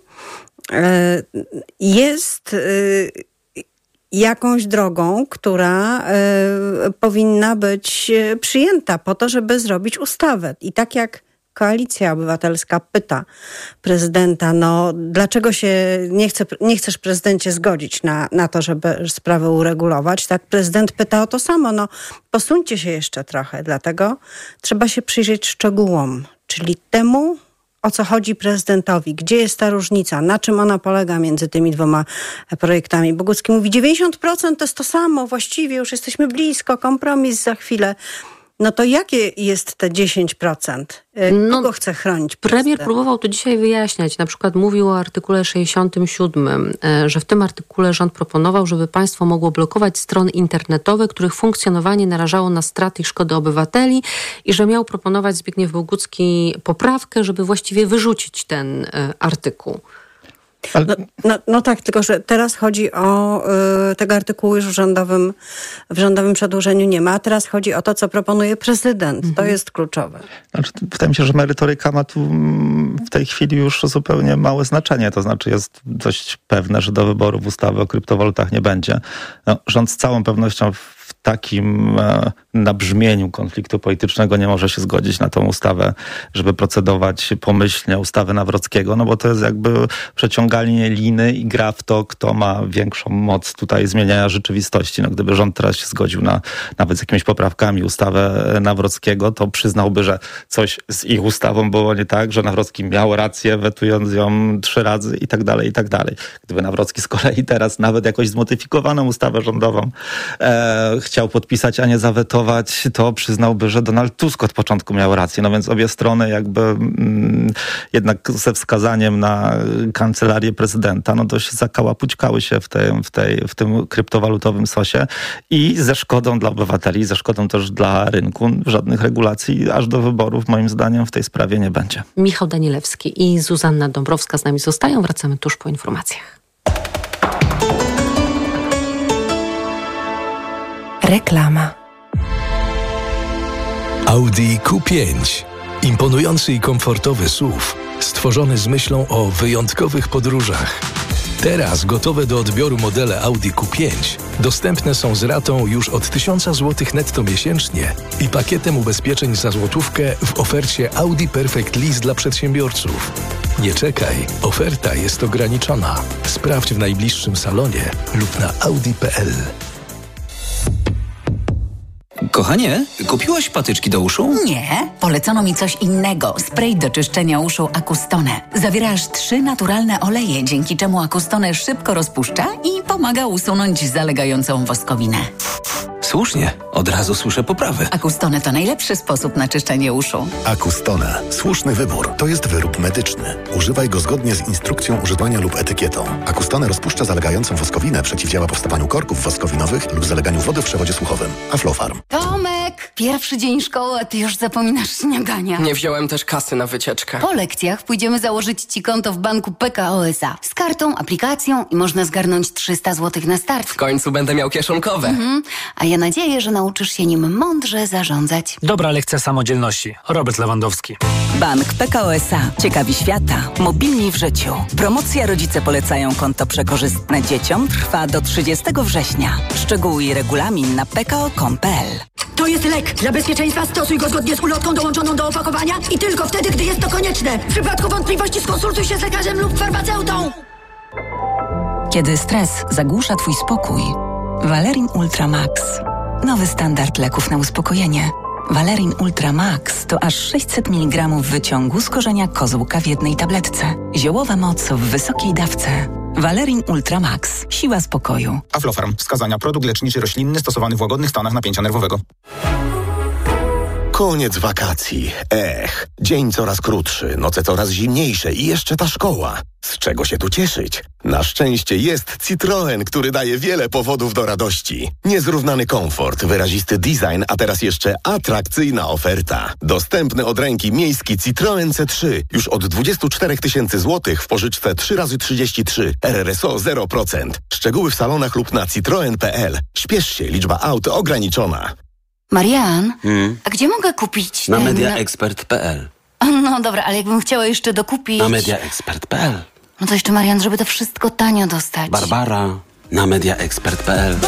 jest jakąś drogą, która powinna być przyjęta po to, żeby zrobić ustawę. I tak jak Koalicja Obywatelska pyta prezydenta, no dlaczego się nie, chce, nie chcesz, prezydencie, zgodzić na, na to, żeby sprawę uregulować, tak prezydent pyta o to samo, no posuńcie się jeszcze trochę, dlatego trzeba się przyjrzeć szczegółom, czyli temu, o co chodzi prezydentowi, gdzie jest ta różnica, na czym ona polega między tymi dwoma projektami. Bogucki mówi, dziewięćdziesiąt procent to jest to samo, właściwie już jesteśmy blisko, kompromis za chwilę. No to jakie jest te dziesięć procent? Kogo no, chce chronić prezydent? Premier próbował to dzisiaj wyjaśniać. Na przykład mówił o artykule sześćdziesiątym siódmym, że w tym artykule rząd proponował, żeby państwo mogło blokować strony internetowe, których funkcjonowanie narażało na straty i szkody obywateli i że miał proponować Zbigniew Bogucki poprawkę, żeby właściwie wyrzucić ten artykuł. No, no, no tak, tylko że teraz chodzi o y, tego artykułu już w rządowym, w rządowym przedłożeniu nie ma, a teraz chodzi o to, co proponuje prezydent. Mhm. To jest kluczowe. Znaczy, wydaje mi się, że merytoryka ma tu w tej chwili już zupełnie małe znaczenie. To znaczy jest dość pewne, że do wyborów ustawy o kryptowalutach nie będzie. No, rząd z całą pewnością w takim e, nabrzmieniu konfliktu politycznego nie może się zgodzić na tą ustawę, żeby procedować pomyślnie ustawę Nawrockiego, no bo to jest jakby przeciąganie liny i gra w to, kto ma większą moc tutaj zmieniania rzeczywistości. No, gdyby rząd teraz się zgodził na nawet z jakimiś poprawkami ustawę Nawrockiego, to przyznałby, że coś z ich ustawą było nie tak, że Nawrocki miał rację, wetując ją trzy razy i tak dalej, i tak dalej. Gdyby Nawrocki z kolei teraz nawet jakoś zmodyfikowaną ustawę rządową e, chciał chciał podpisać, a nie zawetować, to przyznałby, że Donald Tusk od początku miał rację. No więc obie strony jakby mm, jednak ze wskazaniem na kancelarię prezydenta, no dość zakałapućkały się w, tej, w, tej, w tym kryptowalutowym sosie i ze szkodą dla obywateli, ze szkodą też dla rynku. Żadnych regulacji aż do wyborów moim zdaniem w tej sprawie nie będzie. Michał Danielewski i Zuzanna Dąbrowska z nami zostają. Wracamy tuż po informacjach. Reklama. Audi Q pięć. Imponujący i komfortowy S U V, stworzony z myślą o wyjątkowych podróżach. Teraz gotowe do odbioru modele Audi Q pięć dostępne są z ratą już od tysiąc złotych netto miesięcznie i pakietem ubezpieczeń za złotówkę w ofercie Audi Perfect Lease dla przedsiębiorców. Nie czekaj, oferta jest ograniczona. Sprawdź w najbliższym salonie lub na audi kropka p l. Kochanie, kupiłaś patyczki do uszu? Nie, polecono mi coś innego. Spray do czyszczenia uszu Acustone. Zawiera aż trzy naturalne oleje, dzięki czemu Acustone szybko rozpuszcza i pomaga usunąć zalegającą woskowinę. Słusznie, od razu słyszę poprawę. Acustone to najlepszy sposób na czyszczenie uszu. Acustone. Słuszny wybór. To jest wyrób medyczny. Używaj go zgodnie z instrukcją używania lub etykietą. Acustone rozpuszcza zalegającą woskowinę, przeciwdziała powstawaniu korków woskowinowych lub zaleganiu wody w przewodzie słuchowym. Aflofarm. Tomek, pierwszy dzień szkoły, a ty już zapominasz śniadania. Nie wziąłem też kasy na wycieczkę. Po lekcjach pójdziemy założyć ci konto w banku P K O S A. Z kartą, aplikacją i można zgarnąć trzysta złotych na start. W końcu będę miał kieszonkowe. Mhm. A ja nadzieję, że nauczysz się nim mądrze zarządzać. Dobra lekcja samodzielności. Robert Lewandowski. Bank P K O S A. Ciekawi świata. Mobilni w życiu. Promocja Rodzice polecają konto przekorzystne dzieciom trwa do trzydziestego września. Szczegóły i regulamin na p k o kropka com kropka p l. To jest lek. Dla bezpieczeństwa stosuj go zgodnie z ulotką dołączoną do opakowania i tylko wtedy, gdy jest to konieczne. W przypadku wątpliwości skonsultuj się z lekarzem lub farmaceutą. Kiedy stres zagłusza twój spokój, Valerin Ultra Max. Nowy standard leków na uspokojenie. Valerin Ultra Max to aż sześćset miligramów wyciągu z korzenia kozłka w jednej tabletce. Ziołowa moc w wysokiej dawce. Valerin Ultra Max. Siła spokoju. Aflofarm. Wskazania. Produkt leczniczy roślinny stosowany w łagodnych stanach napięcia nerwowego. Koniec wakacji. Ech, dzień coraz krótszy, noce coraz zimniejsze i jeszcze ta szkoła. Z czego się tu cieszyć? Na szczęście jest Citroen, który daje wiele powodów do radości. Niezrównany komfort, wyrazisty design, a teraz jeszcze atrakcyjna oferta. Dostępny od ręki miejski Citroen C trzy już od dwadzieścia cztery tysiące złotych w pożyczce trzy razy trzydzieści trzy, R R S O zero procent. Szczegóły w salonach lub na citroen kropka p l. Śpiesz się, liczba aut ograniczona. Marian, Hmm? a gdzie mogę kupić Na ten... mediaexpert kropka p l. No dobra, ale jakbym chciała jeszcze dokupić... Na mediaexpert kropka p l. No to jeszcze, Marian, żeby to wszystko tanio dostać. Barbara, na mediaexpert kropka p l.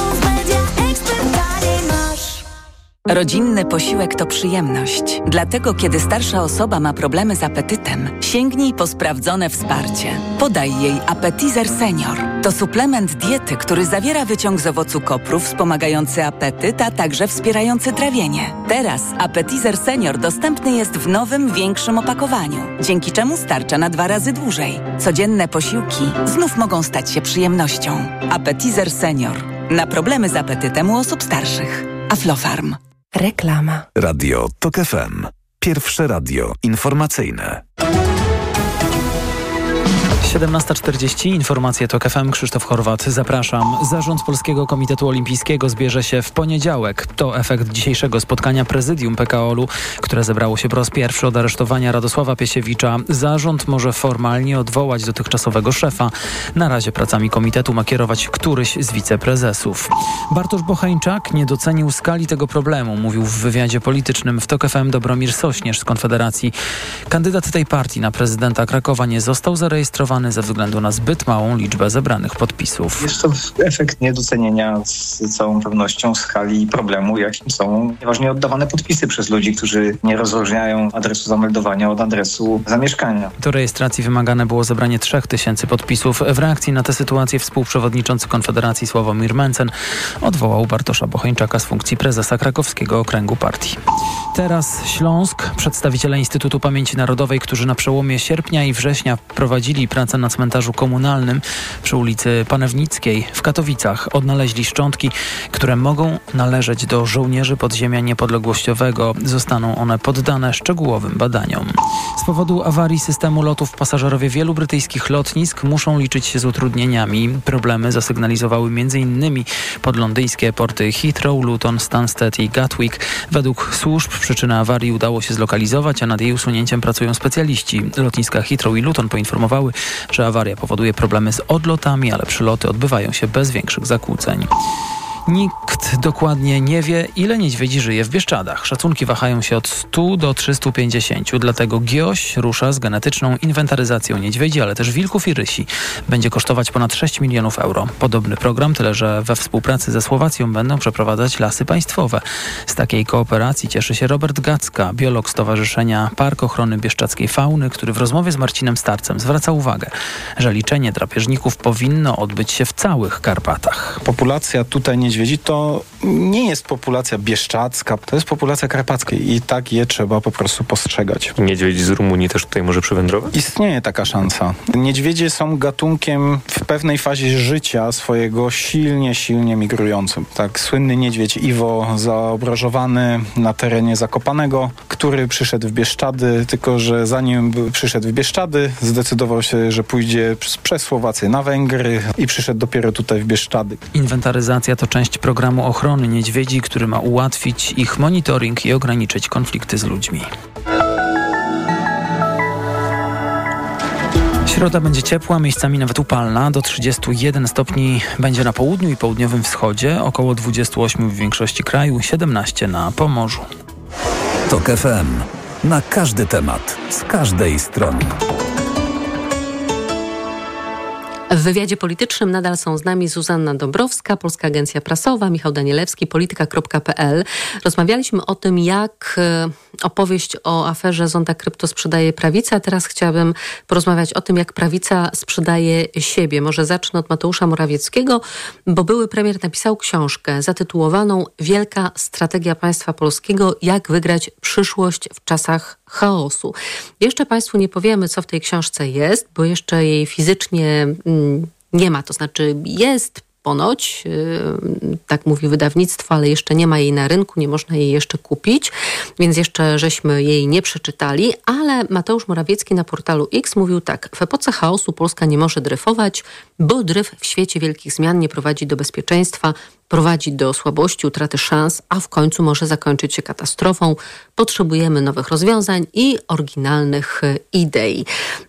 Rodzinny posiłek to przyjemność. Dlatego, kiedy starsza osoba ma problemy z apetytem, sięgnij po sprawdzone wsparcie. Podaj jej Appetizer Senior. To suplement diety, który zawiera wyciąg z owocu kopru wspomagający apetyt, a także wspierający trawienie. Teraz Appetizer Senior dostępny jest w nowym, większym opakowaniu, dzięki czemu starcza na dwa razy dłużej. Codzienne posiłki znów mogą stać się przyjemnością. Appetizer Senior. Na problemy z apetytem u osób starszych. Aflofarm. Reklama. Radio Tok F M. Pierwsze radio informacyjne. siedemnasta czterdzieści, informacje TOK F M, Krzysztof Horwat, zapraszam. Zarząd Polskiego Komitetu Olimpijskiego zbierze się w poniedziałek. To efekt dzisiejszego spotkania prezydium P K O L-u, które zebrało się po raz pierwszy od aresztowania Radosława Piesiewicza. Zarząd może formalnie odwołać dotychczasowego szefa. Na razie pracami komitetu ma kierować któryś z wiceprezesów. Bartosz Bocheńczak nie docenił skali tego problemu, mówił w wywiadzie politycznym w TOK F M Dobromir Sośnierz z Konfederacji. Kandydat tej partii na prezydenta Krakowa nie został zarejestrowany ze względu na zbyt małą liczbę zebranych podpisów. Jest to efekt niedocenienia z całą pewnością skali problemu, jakim są nieważnie oddawane podpisy przez ludzi, którzy nie rozróżniają adresu zameldowania od adresu zamieszkania. Do rejestracji wymagane było zebranie trzech tysięcy podpisów. W reakcji na tę sytuację współprzewodniczący Konfederacji Sławomir Mencen odwołał Bartosza Bocheńczaka z funkcji prezesa krakowskiego okręgu partii. Teraz Śląsk. Przedstawiciele Instytutu Pamięci Narodowej, którzy na przełomie sierpnia i września prowadzili pracę prace na cmentarzu komunalnym przy ulicy Panewnickiej w Katowicach. Odnaleźli szczątki, które mogą należeć do żołnierzy podziemia niepodległościowego. Zostaną one poddane szczegółowym badaniom. Z powodu awarii systemu lotów pasażerowie wielu brytyjskich lotnisk muszą liczyć się z utrudnieniami. Problemy zasygnalizowały m.in. podlondyńskie porty Heathrow, Luton, Stansted i Gatwick. Według służb przyczynę awarii udało się zlokalizować, a nad jej usunięciem pracują specjaliści. Lotniska Heathrow i Luton poinformowały, że awaria powoduje problemy z odlotami, ale przyloty odbywają się bez większych zakłóceń. Nikt dokładnie nie wie, ile niedźwiedzi żyje w Bieszczadach. Szacunki wahają się od stu do trzystu pięćdziesięciu. Dlatego GIOŚ rusza z genetyczną inwentaryzacją niedźwiedzi, ale też wilków i rysi. Będzie kosztować ponad sześć milionów euro. Podobny program, tyle że we współpracy ze Słowacją będą przeprowadzać Lasy Państwowe. Z takiej kooperacji cieszy się Robert Gacka, biolog Stowarzyszenia Park Ochrony Bieszczadzkiej Fauny, który w rozmowie z Marcinem Starcem zwraca uwagę, że liczenie drapieżników powinno odbyć się w całych Karpatach. Populacja tutaj niedźwiedzi to nie jest populacja bieszczadzka, to jest populacja karpacka i tak je trzeba po prostu postrzegać. Niedźwiedź z Rumunii też tutaj może przywędrować? Istnieje taka szansa. Niedźwiedzie są gatunkiem w pewnej fazie życia swojego silnie, silnie migrującym. Tak, słynny niedźwiedź Iwo zaobrażowany na terenie Zakopanego, który przyszedł w Bieszczady, tylko że zanim przyszedł w Bieszczady, zdecydował się, że pójdzie przez Słowację na Węgry i przyszedł dopiero tutaj w Bieszczady. Inwentaryzacja to część programu ochrony niedźwiedzi, który ma ułatwić ich monitoring i ograniczyć konflikty z ludźmi. Środa będzie ciepła, miejscami nawet upalna. Do trzydziestu jeden stopni będzie na południu i południowym wschodzie, około dwudziestu ośmiu w większości kraju, siedemnaście na Pomorzu. TOK F M. Na każdy temat, z każdej strony. W wywiadzie politycznym nadal są z nami Zuzanna Dąbrowska, Polska Agencja Prasowa, Michał Danielewski, polityka kropka p l. Rozmawialiśmy o tym, jak opowieść o aferze Zonda Krypto sprzedaje prawica, a teraz chciałabym porozmawiać o tym, jak prawica sprzedaje siebie. Może zacznę od Mateusza Morawieckiego, bo były premier napisał książkę zatytułowaną Wielka strategia państwa polskiego, jak wygrać przyszłość w czasach chaosu. Jeszcze Państwu nie powiemy, co w tej książce jest, bo jeszcze jej fizycznie mm, nie ma. To znaczy jest ponoć, yy, tak mówi wydawnictwo, ale jeszcze nie ma jej na rynku, nie można jej jeszcze kupić, więc jeszcze żeśmy jej nie przeczytali, ale Mateusz Morawiecki na portalu X mówił tak: w epoce chaosu Polska nie może dryfować, bo dryf w świecie wielkich zmian nie prowadzi do bezpieczeństwa, prowadzi do słabości, utraty szans, a w końcu może zakończyć się katastrofą. Potrzebujemy nowych rozwiązań i oryginalnych idei.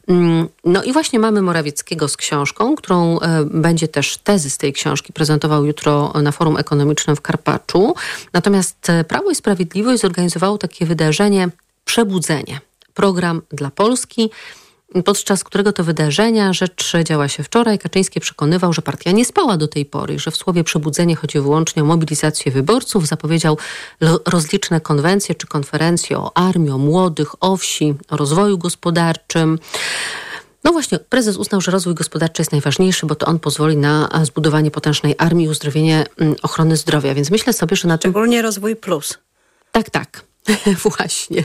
No i właśnie mamy Morawieckiego z książką, którą będzie też tezy z tej książki prezentował jutro na Forum Ekonomicznym w Karpaczu. Natomiast Prawo i Sprawiedliwość zorganizowało takie wydarzenie Przebudzenie. Program dla Polski, podczas którego to wydarzenia rzecz działa się wczoraj. Kaczyński przekonywał, że partia nie spała do tej pory, że w słowie przebudzenie chodzi wyłącznie o mobilizację wyborców. Zapowiedział rozliczne konwencje czy konferencje o armii, o młodych, o wsi, o rozwoju gospodarczym. No właśnie, prezes uznał, że rozwój gospodarczy jest najważniejszy, bo to on pozwoli na zbudowanie potężnej armii i uzdrowienie ochrony zdrowia. Więc myślę sobie, że na tym... Szczególnie rozwój plus. Tak, tak. Właśnie.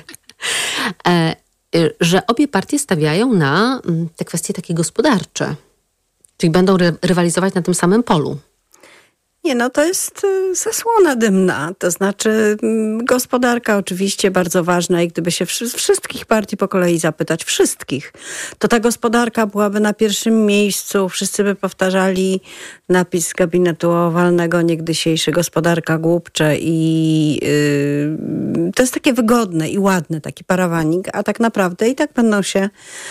E, że obie partie stawiają na te kwestie takie gospodarcze. Czyli będą ry- rywalizować na tym samym polu. Nie, no to jest zasłona dymna. To znaczy gospodarka oczywiście bardzo ważna i gdyby się wszy- wszystkich partii po kolei zapytać, wszystkich, to ta gospodarka byłaby na pierwszym miejscu. Wszyscy by powtarzali napis z gabinetu owalnego niegdysiejszy gospodarka głupcze i yy, to jest takie wygodne i ładne, taki parawanik, a tak naprawdę i tak będą się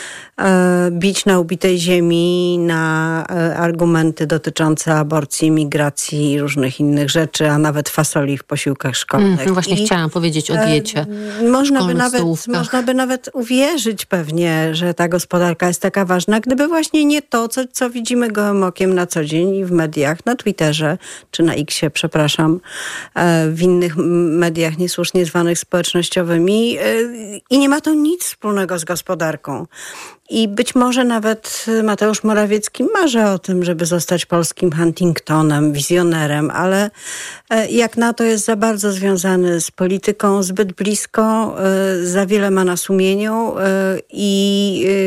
bić na ubitej ziemi, na argumenty dotyczące aborcji, migracji i różnych innych rzeczy, a nawet fasoli w posiłkach szkolnych. Mm, właśnie I chciałam powiedzieć o diecie. Można by, nawet, można by nawet uwierzyć pewnie, że ta gospodarka jest taka ważna, gdyby właśnie nie to, co, co widzimy gołym okiem na co dzień i w mediach, na Twitterze, czy na Xie, przepraszam, w innych mediach niesłusznie zwanych społecznościowymi. I nie ma to nic wspólnego z gospodarką. I być może nawet Mateusz Morawiecki marzy o tym, żeby zostać polskim Huntingtonem, wizjonerem, ale jak na to jest za bardzo związany z polityką, zbyt blisko, za wiele ma na sumieniu i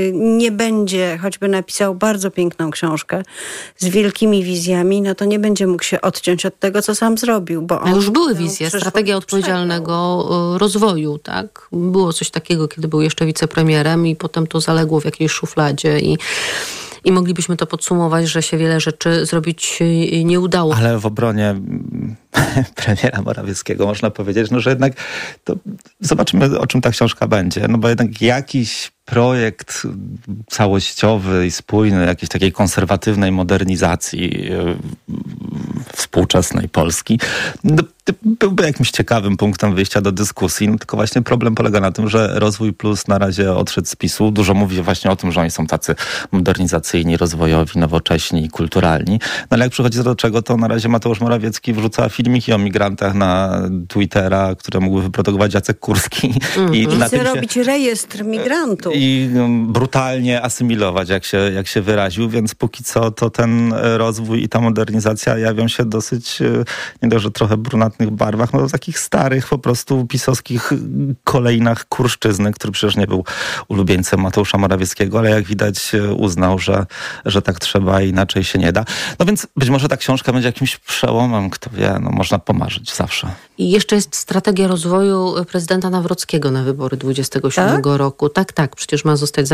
nie będzie, choćby napisał bardzo piękną książkę z wielkimi wizjami, no to nie będzie mógł się odciąć od tego, co sam zrobił. Bo on A już były wizje, strategia odpowiedzialnego rozwoju, tak? Było coś takiego, kiedy był jeszcze wicepremierem i potem to zaległo w jakiejś szufladzie i I moglibyśmy to podsumować, że się wiele rzeczy zrobić nie udało. Ale w obronie premiera Morawieckiego można powiedzieć, no, że jednak to zobaczymy, o czym ta książka będzie. No bo jednak jakiś projekt całościowy i spójny, jakiejś takiej konserwatywnej modernizacji współczesnej Polski, no, byłby jakimś ciekawym punktem wyjścia do dyskusji. No, tylko właśnie problem polega na tym, że Rozwój Plus na razie odszedł z PiSu. Dużo mówi właśnie o tym, że oni są tacy modernizacyjni, rozwojowi, nowocześni, kulturalni. No ale jak przychodzi do czego, to na razie Mateusz Morawiecki wrzuca filmiki o migrantach na Twittera, które mógłby wyprodukować Jacek Kurski. Mm-hmm. I Chce na tym się... robić rejestr migrantów. I brutalnie asymilować, jak się, jak się wyraził, więc póki co to ten rozwój i ta modernizacja jawią się dosyć, nie dość, że trochę brunatnych barwach, no w takich starych po prostu pisowskich kolejnach Kurszczyzny, który przecież nie był ulubieńcem Mateusza Morawieckiego, ale jak widać uznał, że, że tak trzeba i inaczej się nie da. No więc być może ta książka będzie jakimś przełomem, kto wie, no można pomarzyć zawsze. I jeszcze jest strategia rozwoju prezydenta Nawrockiego na wybory dwudziestego siódmego Tak? roku. Tak, tak, przecież ma zostać